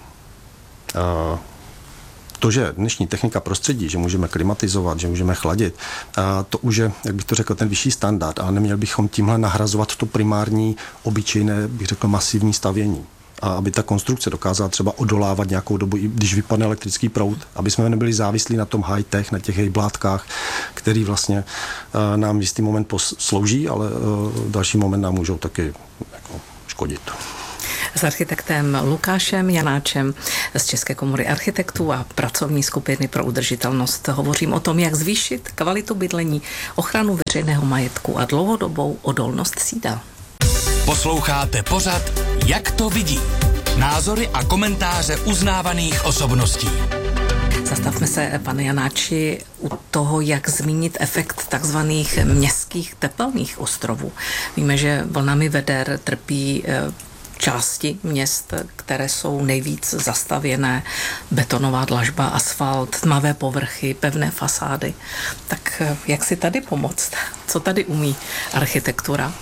To, že dnešní technika prostředí, že můžeme klimatizovat, že můžeme chladit, to už je, jak bych to řekl, ten vyšší standard, ale neměli bychom tímhle nahrazovat to primární, obyčejné, bych řekl, masivní stavění. A aby ta konstrukce dokázala třeba odolávat nějakou dobu, i když vypadne elektrický proud, aby jsme nebyli závislí na tom high-tech, na těch hejblátkách, který vlastně nám v jistý moment slouží, ale v další moment nám můžou taky jako škodit. S architektem Lukášem Janáčem z České komory architektů a pracovní skupiny pro udržitelnost hovořím o tom, jak zvýšit kvalitu bydlení, ochranu veřejného majetku a dlouhodobou odolnost sídel. Posloucháte pořad Jak to vidí? Názory a komentáře uznávaných osobností. Zastavme se, pane Janáči, u toho, jak zmínit efekt takzvaných městských tepelných ostrovů. Víme, že vlnami veder trpí části měst, které jsou nejvíc zastavěné, betonová dlažba, asfalt, tmavé povrchy, pevné fasády. Tak jak si tady pomoct? Co tady umí architektura?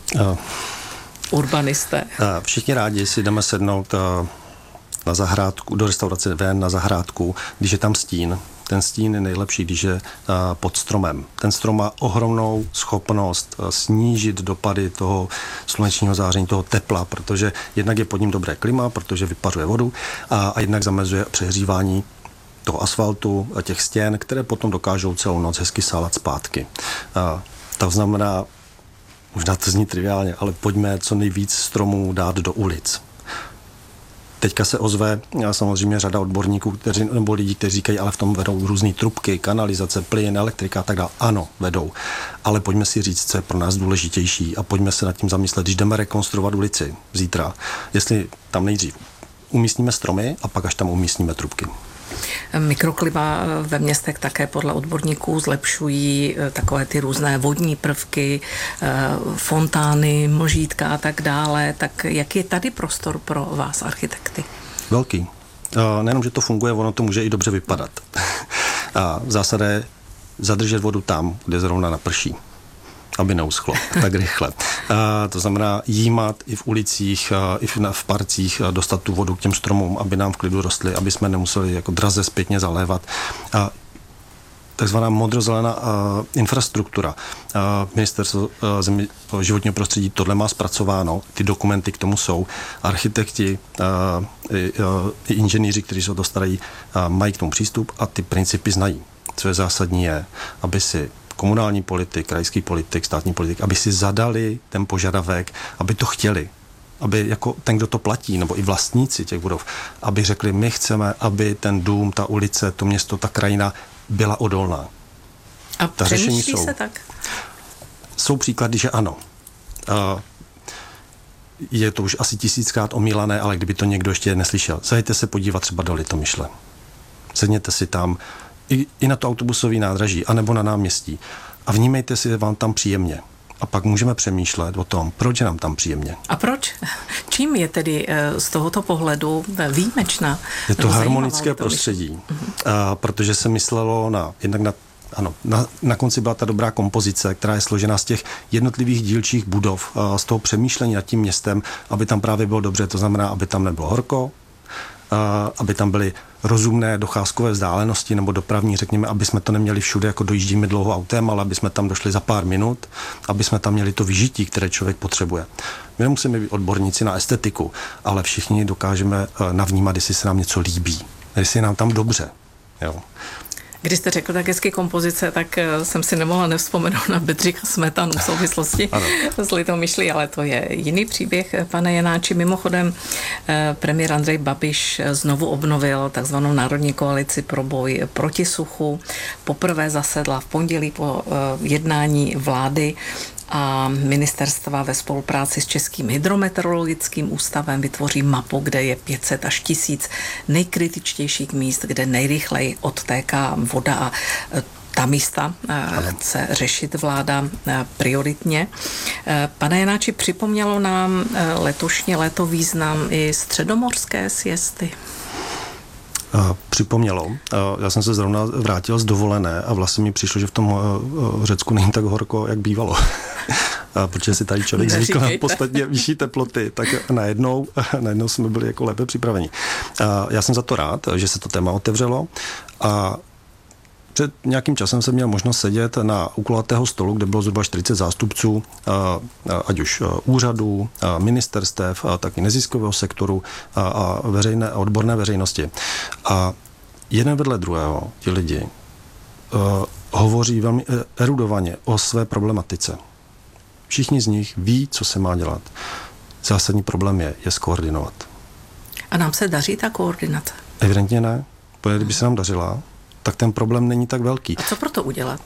Urbanisté. Všichni rádi si jdeme sednout na zahrádku, do restaurace ven na zahrádku, když je tam stín. Ten stín je nejlepší, když je pod stromem. Ten strom má ohromnou schopnost snížit dopady toho slunečního záření, toho tepla, protože jednak je pod ním dobré klima, protože vypařuje vodu a jednak zamezuje přehřívání toho asfaltu a těch stěn, které potom dokážou celou noc hezky sálat zpátky. To znamená, možná to zní triviálně, ale pojďme co nejvíc stromů dát do ulic. Teďka se ozve samozřejmě řada odborníků, nebo lidí, kteří říkají, ale v tom vedou různé trubky, kanalizace, plyn, elektrika a tak dále. Ano, vedou. Ale pojďme si říct, co je pro nás důležitější a pojďme se nad tím zamyslet, když jdeme rekonstruovat ulici zítra, jestli tam nejdřív umístníme stromy a pak až tam umístníme trubky. Mikroklima ve městech také podle odborníků zlepšují takové ty různé vodní prvky, fontány, mlžítka a tak dále. Tak jak je tady prostor pro vás, architekty? Velký. Nejenom, že to funguje, ono to může i dobře vypadat. A v zásadě je zadržet vodu tam, kde zrovna naprší, aby neuschlo tak rychle. To znamená jímat i v ulicích, i v parcích, dostat tu vodu k těm stromům, aby nám v klidu rostly, aby jsme nemuseli jako draze zpětně zalévat. Takzvaná modrozelená infrastruktura. Ministerstvo životního prostředí tohle má zpracováno, ty dokumenty k tomu jsou. Architekti i inženýři, kteří se o to starají, mají k tomu přístup a ty principy znají. Co je zásadní je, aby si komunální politik, krajský politik, státní politik, aby si zadali ten požadavek, aby to chtěli. Aby jako ten, kdo to platí, nebo i vlastníci těch budov, aby řekli, my chceme, aby ten dům, ta ulice, to město, ta krajina byla odolná. A přemýšlí se tak? Jsou příklady, že ano. Je to už asi 1000krát omílané, ale kdyby to někdo ještě neslyšel. Zajďte se podívat třeba do Litomyšle. Sedněte si tam i na to autobusové nádraží, anebo na náměstí a vnímejte si, že vám tam příjemně. A pak můžeme přemýšlet o tom, proč je nám tam příjemně. A proč? Čím je tedy z tohoto pohledu výjimečná? Je to harmonické prostředí, protože se myslelo na konci byla ta dobrá kompozice, která je složena z těch jednotlivých dílčích budov, z toho přemýšlení nad tím městem, aby tam právě bylo dobře, to znamená, aby tam nebylo horko, aby tam byly rozumné docházkové vzdálenosti nebo dopravní, řekněme, aby jsme to neměli všude, jako dojíždíme dlouho autem, ale aby jsme tam došli za pár minut, aby jsme tam měli to vyžití, které člověk potřebuje. My nemusíme být odborníci na estetiku, ale všichni dokážeme navnímat, jestli se nám něco líbí, jestli je nám tam dobře. Jo. Když jste řekl tak hezky kompozice, tak jsem si nemohla nevzpomenout na Bedřicha Smetanu v souvislosti s Litomyšlí, ale to je jiný příběh, pane Janáči. Mimochodem, premiér Andrej Babiš znovu obnovil takzvanou Národní koalici pro boj proti suchu. Poprvé zasedla v pondělí po jednání vlády a ministerstva ve spolupráci s Českým hydrometeorologickým ústavem vytvoří mapu, kde je 500 až 1000 nejkritičtějších míst, kde nejrychleji odtéká voda a ta místa chce řešit vláda prioritně. Pane Janáči, připomnělo nám letošní léto význam i středomorské siesty? Připomnělo. Já jsem se zrovna vrátil z dovolené a vlastně mi přišlo, že v tom Řecku není tak horko, jak bývalo. Protože si tady člověk zvykl na podstatně vyšší teploty, tak najednou jsme byli jako lépe připraveni. Já jsem za to rád, že se to téma otevřelo a před nějakým časem jsem měl možnost sedět na u kulatého stolu, kde bylo zhruba 40 zástupců, ať už úřadů, ministerstev, tak i neziskového sektoru a veřejné a odborné veřejnosti. A jeden vedle druhého ti lidi hovoří velmi erudovaně o své problematice. Všichni z nich ví, co se má dělat. Zásadní problém je skoordinovat. A nám se daří ta koordinace? Evidentně ne. Protože kdyby se nám dařila, tak ten problém není tak velký. A co pro to udělat?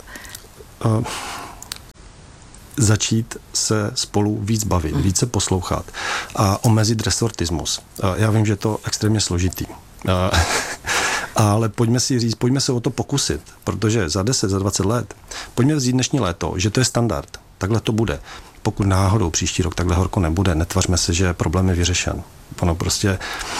Začít se spolu víc bavit, více poslouchat a omezit resortismus. Já vím, že je to extrémně složitý. Ale pojďme si říct, pojďme se o to pokusit, protože za 10, za 20 let, pojďme vzít dnešní léto, že to je standard. Takhle to bude. Pokud náhodou příští rok takhle horko nebude, netvařme se, že problém je vyřešen. Ono prostě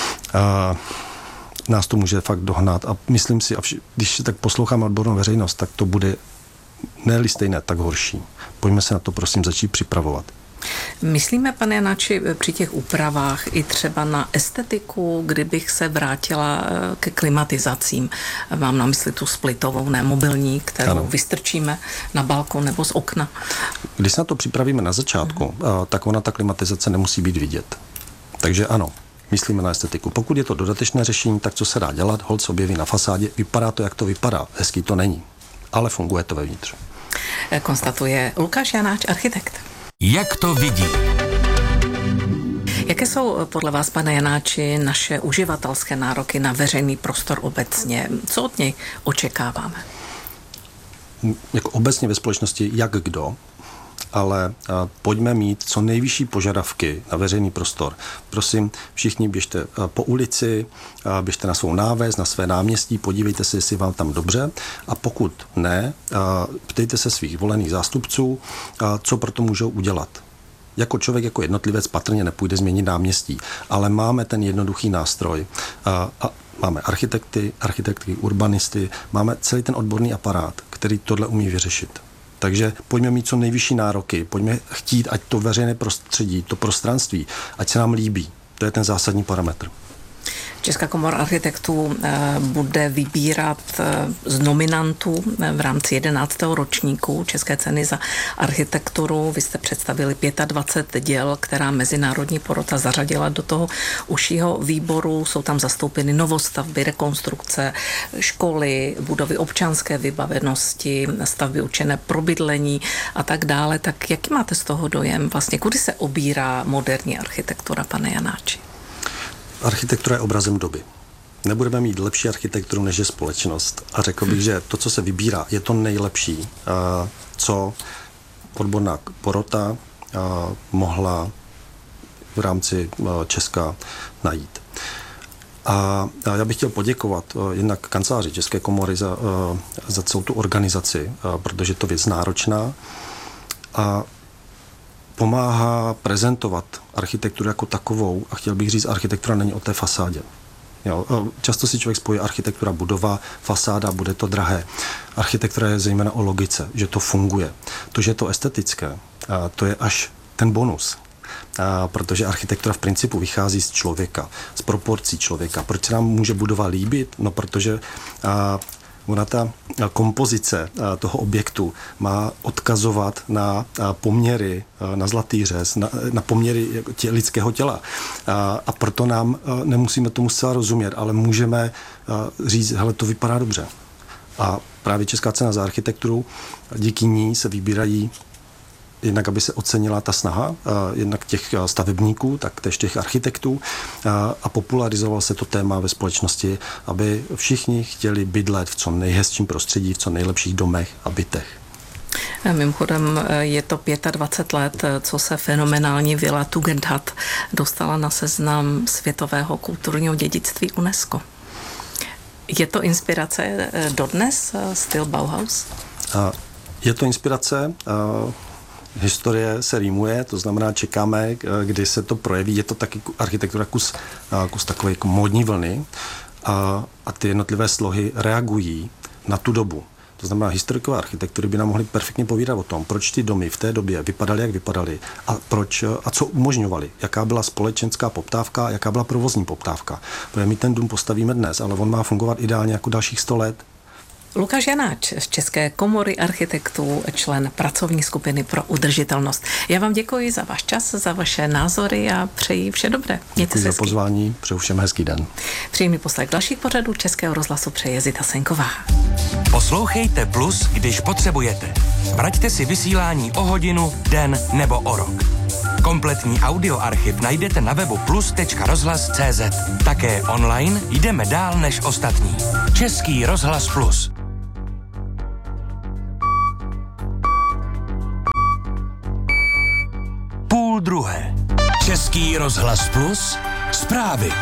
nás to může fakt dohnat a myslím si, když tak posloucháme odbornou veřejnost, tak to bude ne-li stejné, tak horší. Pojďme se na to prosím začít připravovat. Myslíme, pane Janáči, při těch úpravách i třeba na estetiku, kdybych se vrátila ke klimatizacím. Mám na mysli tu splitovou, ne mobilní, kterou vystrčíme na balkon nebo z okna. Když se na to připravíme na začátku, tak ona ta klimatizace nemusí být vidět. Takže ano, myslíme na estetiku. Pokud je to dodatečné řešení, tak co se dá dělat? Holt se objeví na fasádě, vypadá to, jak to vypadá. Hezký to není, ale funguje to vevnitř. Konstatuje Lukáš Janáč, architekt. Jak to vidí? Jaké jsou podle vás, pane Janáči, naše uživatelské nároky na veřejný prostor obecně? Co od něj očekáváme? Jako obecně ve společnosti jak kdo, ale pojďme mít co nejvyšší požadavky na veřejný prostor. Prosím, všichni běžte po ulici, běžte na svou náves, na své náměstí, podívejte se, jestli vám tam dobře a pokud ne, ptejte se svých volených zástupců, co pro to můžou udělat. Jako člověk, jako jednotlivec patrně nepůjde změnit náměstí, ale máme ten jednoduchý nástroj. A máme architekty, urbanisty, máme celý ten odborný aparát, který tohle umí vyřešit. Takže pojďme mít co nejvyšší nároky, pojďme chtít, ať to veřejné prostředí, to prostranství, ať se nám líbí. To je ten zásadní parametr. Česká komora architektů bude vybírat z nominantů v rámci 11. ročníku České ceny za architekturu. Vy jste představili 25 děl, která mezinárodní porota zařadila do toho užšího výboru. Jsou tam zastoupeny novostavby, rekonstrukce, školy, budovy občanské vybavenosti, stavby určené pro bydlení a tak dále. Tak jaký máte z toho dojem? Vlastně kudy se obírá moderní architektura, pane Janáči? Architektura je obrazem doby. Nebudeme mít lepší architekturu, než je společnost. A řekl bych, že to, co se vybírá, je to nejlepší, co odborná porota mohla v rámci Česka najít. A já bych chtěl poděkovat jednak kanceláři České komory za celou tu organizaci, protože to je věc náročná a pomáhá prezentovat architekturu jako takovou a chtěl bych říct, architektura není o té fasádě. Jo, často si člověk spojí architektura budova, fasáda, bude to drahé. Architektura je zejména o logice, že to funguje. To, že je to estetické, to je až ten bonus. Protože architektura v principu vychází z člověka, z proporcí člověka. Proč se nám může budova líbit? No, protože Ona ta kompozice toho objektu má odkazovat na poměry, na zlatý řez, na poměry lidského těla. A proto nám nemusíme tomu zcela rozumět, ale můžeme říct, hele, to vypadá dobře. A právě Česká cena za architekturu, díky ní se vybírají jednak, aby se ocenila ta snaha, jednak těch stavebníků, tak též těch architektů a popularizoval se to téma ve společnosti, aby všichni chtěli bydlet v co nejhezčím prostředí, v co nejlepších domech a bytech. Mimochodem je to 25 let, co se fenomenální vila Tugendhat dostala na seznam světového kulturního dědictví UNESCO. Je to inspirace dodnes, styl Bauhaus? Je to inspirace. Historie se rýmuje, to znamená, čekáme, kdy se to projeví. Je to taky architektura kus takové jako módní vlny a ty jednotlivé slohy reagují na tu dobu. To znamená, historikové architektury by nám mohly perfektně povídat o tom, proč ty domy v té době vypadaly, jak vypadaly a co umožňovaly, jaká byla společenská poptávka, jaká byla provozní poptávka. Protože my ten dům postavíme dnes, ale on má fungovat ideálně jako dalších 100 let. Lukáš Janáč z České komory architektů, člen pracovní skupiny pro udržitelnost. Já vám děkuji za váš čas, za vaše názory a přeji vše dobré. Děkuji za pozvání, přeju všem hezký den. Příjemný poslech dalších pořadů Českého rozhlasu přeje Zita Senková. Poslouchejte Plus, když potřebujete. Vraťte si vysílání o hodinu, den nebo o rok. Kompletní audioarchiv najdete na webu plus.rozhlas.cz. Také online jdeme dál než ostatní. Český rozhlas Plus. Půl druhé. Český rozhlas Plus. Zprávy.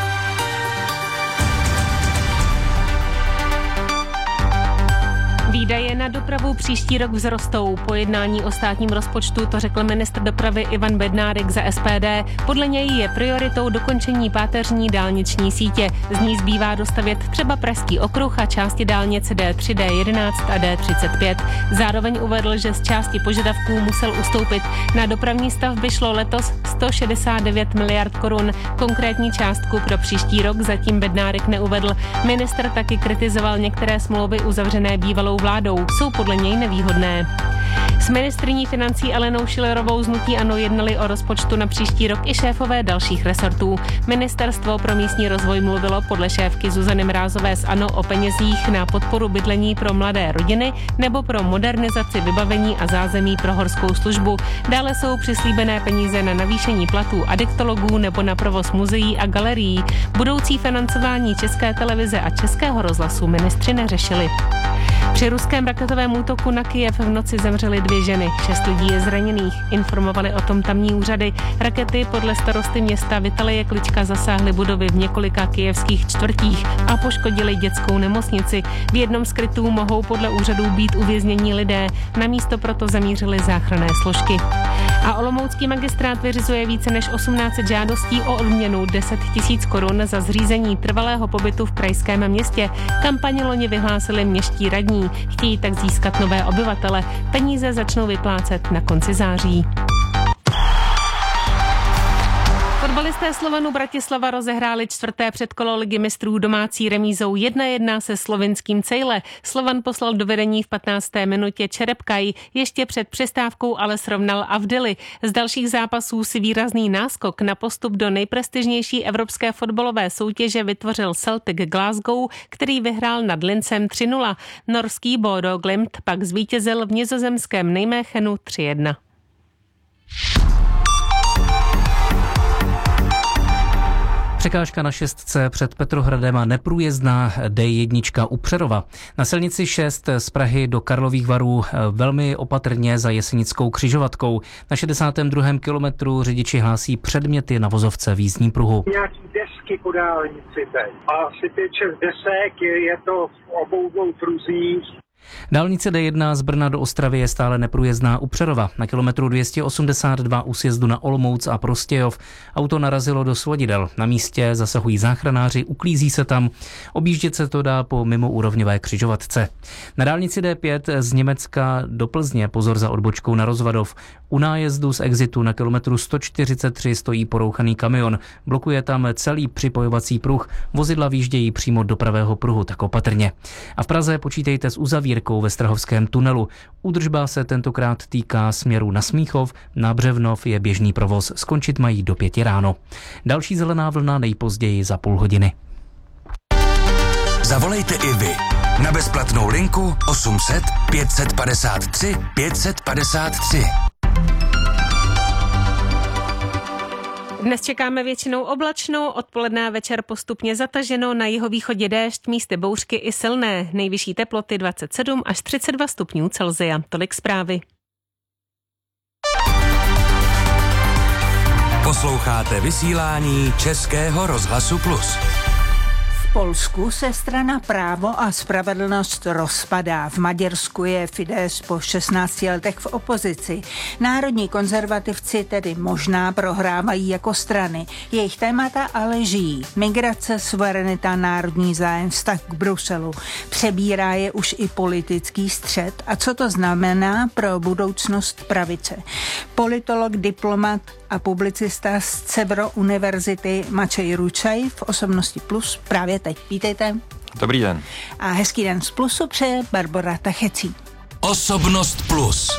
Výdaje na dopravu příští rok vzrostou. Po jednání o státním rozpočtu to řekl ministr dopravy Ivan Bednárik za SPD. Podle něj je prioritou dokončení páteřní dálniční sítě. Z ní zbývá dostavět třeba Pražský okruh a části dálnic D3, D11 a D35. Zároveň uvedl, že z části požadavků musel ustoupit. Na dopravní stavby šlo letos 169 miliard korun. Konkrétní částku pro příští rok zatím Bednárik neuvedl. Ministr taky kritizoval některé smlouvy uzavřené bývalou vládou, jsou podle něj nevýhodné. S ministryní financí Alenou Schillerovou z hnutí ANO jednali o rozpočtu na příští rok i šéfové dalších resortů. Ministerstvo pro místní rozvoj mluvilo podle šéfky Zuzany Mrázové z ANO o penězích na podporu bydlení pro mladé rodiny nebo pro modernizaci vybavení a zázemí pro horskou službu. Dále jsou přislíbené peníze na navýšení platů adiktologů nebo na provoz muzeí a galerií. Budoucí financování České televize a Českého rozhlasu ministři neřešili. Při ruském raketovém útoku na Kyjev v noci zemřely 2 ženy, 6 lidí je zraněných. Informovali o tom tamní úřady. Rakety podle starosty města Vitaleje Klička zasáhly budovy v několika kyjevských čtvrtích a poškodili dětskou nemocnici. V jednom z krytů mohou podle úřadů být uvěznění lidé. Na místo proto zamířily záchranné složky. A olomoucký magistrát vyřizuje více než 1800 žádostí o odměnu 10 000 korun za zřízení trvalého pobytu v krajském městě. Kampaň loni vyhlásili městští radní. Chtějí tak získat nové obyvatele. Peníze začnou vyplácet na konci září. Fotbalisté Slovanu Bratislava rozehráli 4. předkolo Ligy mistrů domácí remízou 1-1 se slovinským Cejle. Slovan poslal do vedení v 15. minutě Čerepkaj, ještě před přestávkou ale srovnal Avdeli. Z dalších zápasů si výrazný náskok na postup do nejprestižnější evropské fotbalové soutěže vytvořil Celtic Glasgow, který vyhrál nad Lincem 3-0. Norský Bodo Glimt pak zvítězil v nizozemském Nijmechenu 3-1. Překážka na 6 před Petrohradem a neprůjezdná D1 u Přerova. Na silnici 6 z Prahy do Karlových Varů velmi opatrně za Jesenickou křižovatkou. Na 62. kilometru řidiči hlásí předměty na vozovce v jízdním pruhu. Nějaký desky po dálnici teď. A asi 5-6 desek, je to v obou dvou pruzích. Dálnice D1 z Brna do Ostravy je stále neprůjezdná u Přerova. Na kilometru 282 u sjezdu na Olomouc a Prostějov auto narazilo do svodidel. Na místě zasahují záchranáři, uklízí se tam. Objíždět se to dá po mimoúrovňové křižovatce. Na dálnici D5 z Německa do Plzně pozor za odbočkou na Rozvadov. U nájezdu z exitu na kilometru 143 stojí porouchaný kamion. Blokuje tam celý připojovací pruh. Vozidla výjíždějí přímo do pravého pruhu, tak opatrně. A v Praze počítejte s uzavírkou ve Strahovském tunelu. Údržba se tentokrát týká směru na Smíchov, na Břevnov je běžný provoz. Skončit mají do 5 ráno. Další zelená vlna nejpozději za půl hodiny. Zavolejte i vy na bezplatnou linku 800 553 553. Dnes čekáme většinou oblačnou, odpoledne a večer postupně zataženo, na jihovýchodě déšť, místy bouřky i silné. Nejvyšší teploty 27 až 32 stupňů Celsia. Tolik zprávy. Posloucháte vysílání Českého rozhlasu Plus. V Polsku se strana Právo a spravedlnost rozpadá. V Maďarsku je Fidesz po 16 letech v opozici. Národní konzervativci tedy možná prohrávají jako strany. Jejich témata ale žijí. Migrace, suverenita, národní zájem, vztah k Bruselu. Přebírá je už i politický střet. A co to znamená pro budoucnost pravice? Politolog, diplomat a publicista z Cevro univerzity Mačej Ručaj v Osobnosti Plus právě teď. Vítejte. Dobrý den. A hezký den z Plusu přeje Barbora Tachecí. Osobnost Plus.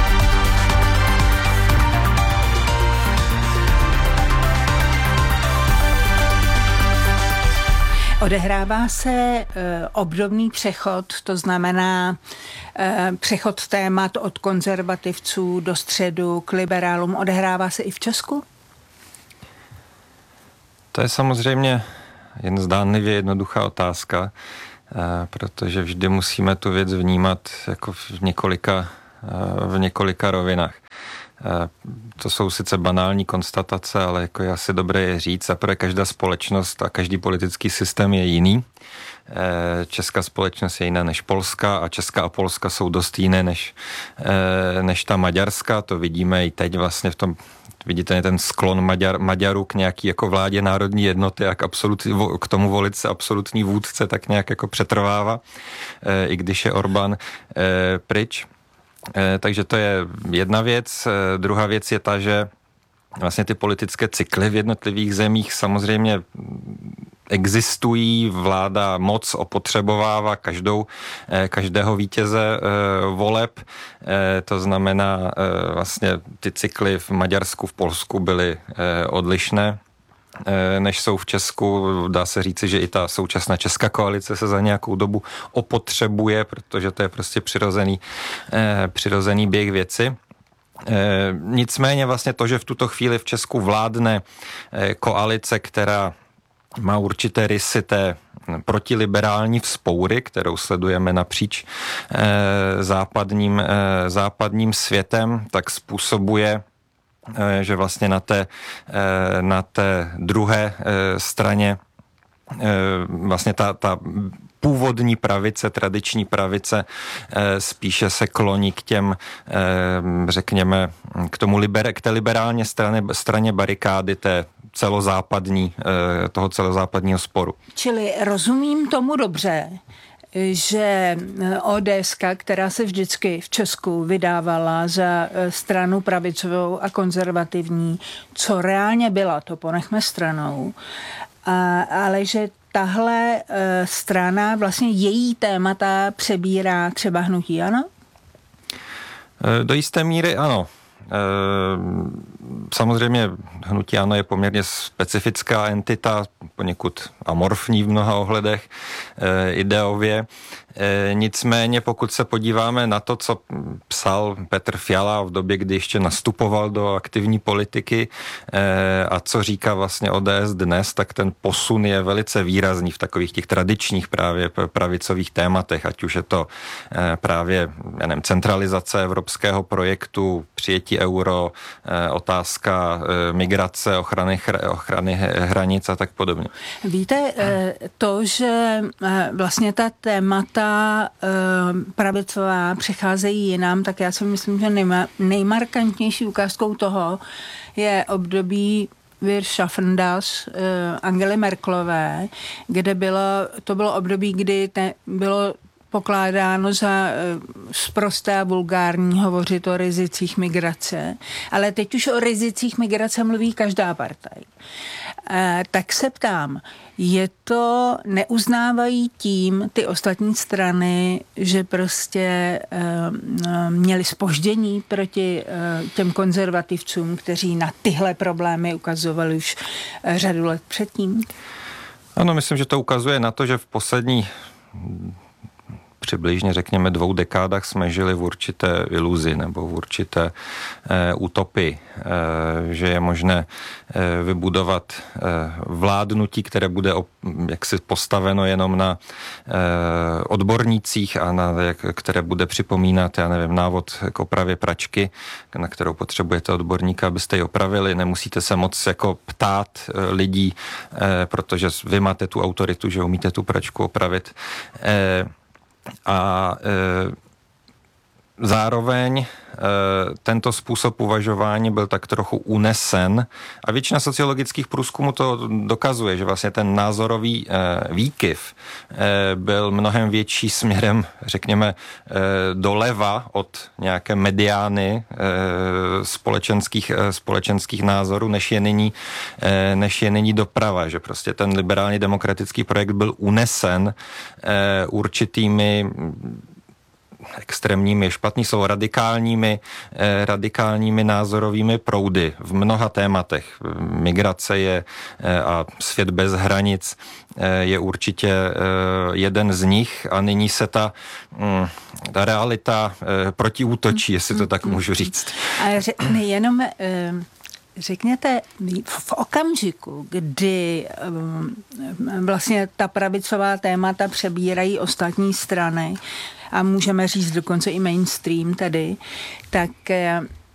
Odehrává se obdobný přechod, to znamená přechod témat od konzervativců do středu k liberálům. Odehrává se i v Česku? To je samozřejmě jen zdánlivě jednoduchá otázka, protože vždy musíme tu věc vnímat jako v několika rovinách. To jsou sice banální konstatace, ale jako je asi dobré je říct. Zaprvé každá společnost a každý politický systém je jiný. Česká společnost je jiná než polská a Česká a Polska jsou dost jiné než ta maďarská. To vidíme i teď vlastně v tom, vidíte ten sklon Maďarů k nějaký jako vládě národní jednoty a k tomu volit se absolutní vůdce tak nějak jako přetrvává, i když je Orbán pryč. Takže to je jedna věc. Druhá věc je ta, že vlastně ty politické cykly v jednotlivých zemích samozřejmě existují, vláda moc opotřebovává každého vítěze voleb. To znamená, vlastně ty cykly v Maďarsku, v Polsku byly odlišné než jsou v Česku. Dá se říci, že i ta současná česká koalice se za nějakou dobu opotřebuje, protože to je prostě přirozený běh věci. Nicméně vlastně to, že v tuto chvíli v Česku vládne koalice, která má určité rysy té protiliberální vzpoury, kterou sledujeme napříč západním světem, tak způsobuje, že vlastně na té druhé straně vlastně ta původní pravice, tradiční pravice spíše se kloní k těm, řekněme, k té liberální straně barikády toho celozápadního sporu. Čili rozumím tomu dobře, že ODS, která se vždycky v Česku vydávala za stranu pravicovou a konzervativní, co reálně byla, to ponechme stranou, ale že tahle strana, vlastně její témata přebírá třeba hnutí ANO? Do jisté míry ano. Samozřejmě hnutí ANO je poměrně specifická entita, poněkud amorfní v mnoha ohledech ideově. Nicméně pokud se podíváme na to, co psal Petr Fiala v době, kdy ještě nastupoval do aktivní politiky a co říká vlastně ODS dnes, tak ten posun je velice výrazný v takových těch tradičních právě pravicových tématech, ať už je to právě centralizace evropského projektu, přijetí euro, otázka migrace, ochrany hranic a tak podobně. Víte, to, že vlastně ta témata pravicová přicházejí jinam, tak já si myslím, že nejmarkantnější ukázkou toho je období Wir schaffen das Angely Merkelové, kde to bylo období, kdy bylo pokládáno za sprosté a vulgární hovořit o rizicích migrace, ale teď už o rizicích migrace mluví každá partaj. Tak se ptám, neuznávají tím ty ostatní strany, že prostě měli zpoždění proti těm konzervativcům, kteří na tyhle problémy ukazovali už řadu let předtím? Ano, myslím, že to ukazuje na to, že v poslední přibližně, řekněme, 2 dekádách jsme žili v určité iluzi nebo v určité utopii, že je možné vybudovat vládnutí, které bude jaksi postaveno jenom na odbornících a které bude připomínat, já nevím, návod k opravě pračky, na kterou potřebujete odborníka, abyste ji opravili. Nemusíte se moc jako ptát lidí, protože vy máte tu autoritu, že umíte tu pračku opravit. A zároveň tento způsob uvažování byl tak trochu unesen a většina sociologických průzkumů to dokazuje, že vlastně ten názorový výkyv byl mnohem větší směrem, řekněme, doleva od nějaké mediány společenských názorů, než je nyní doprava, že prostě ten liberálně demokratický projekt byl unesen určitými extrémními, špatný jsou radikálními názorovými proudy v mnoha tématech. Migrace je a svět bez hranic je určitě jeden z nich a nyní se ta realita protiútočí, jestli to tak můžu říct. Jenom řekněte, v okamžiku, kdy vlastně ta pravicová témata přebírají ostatní strany a můžeme říct dokonce i mainstream tedy, tak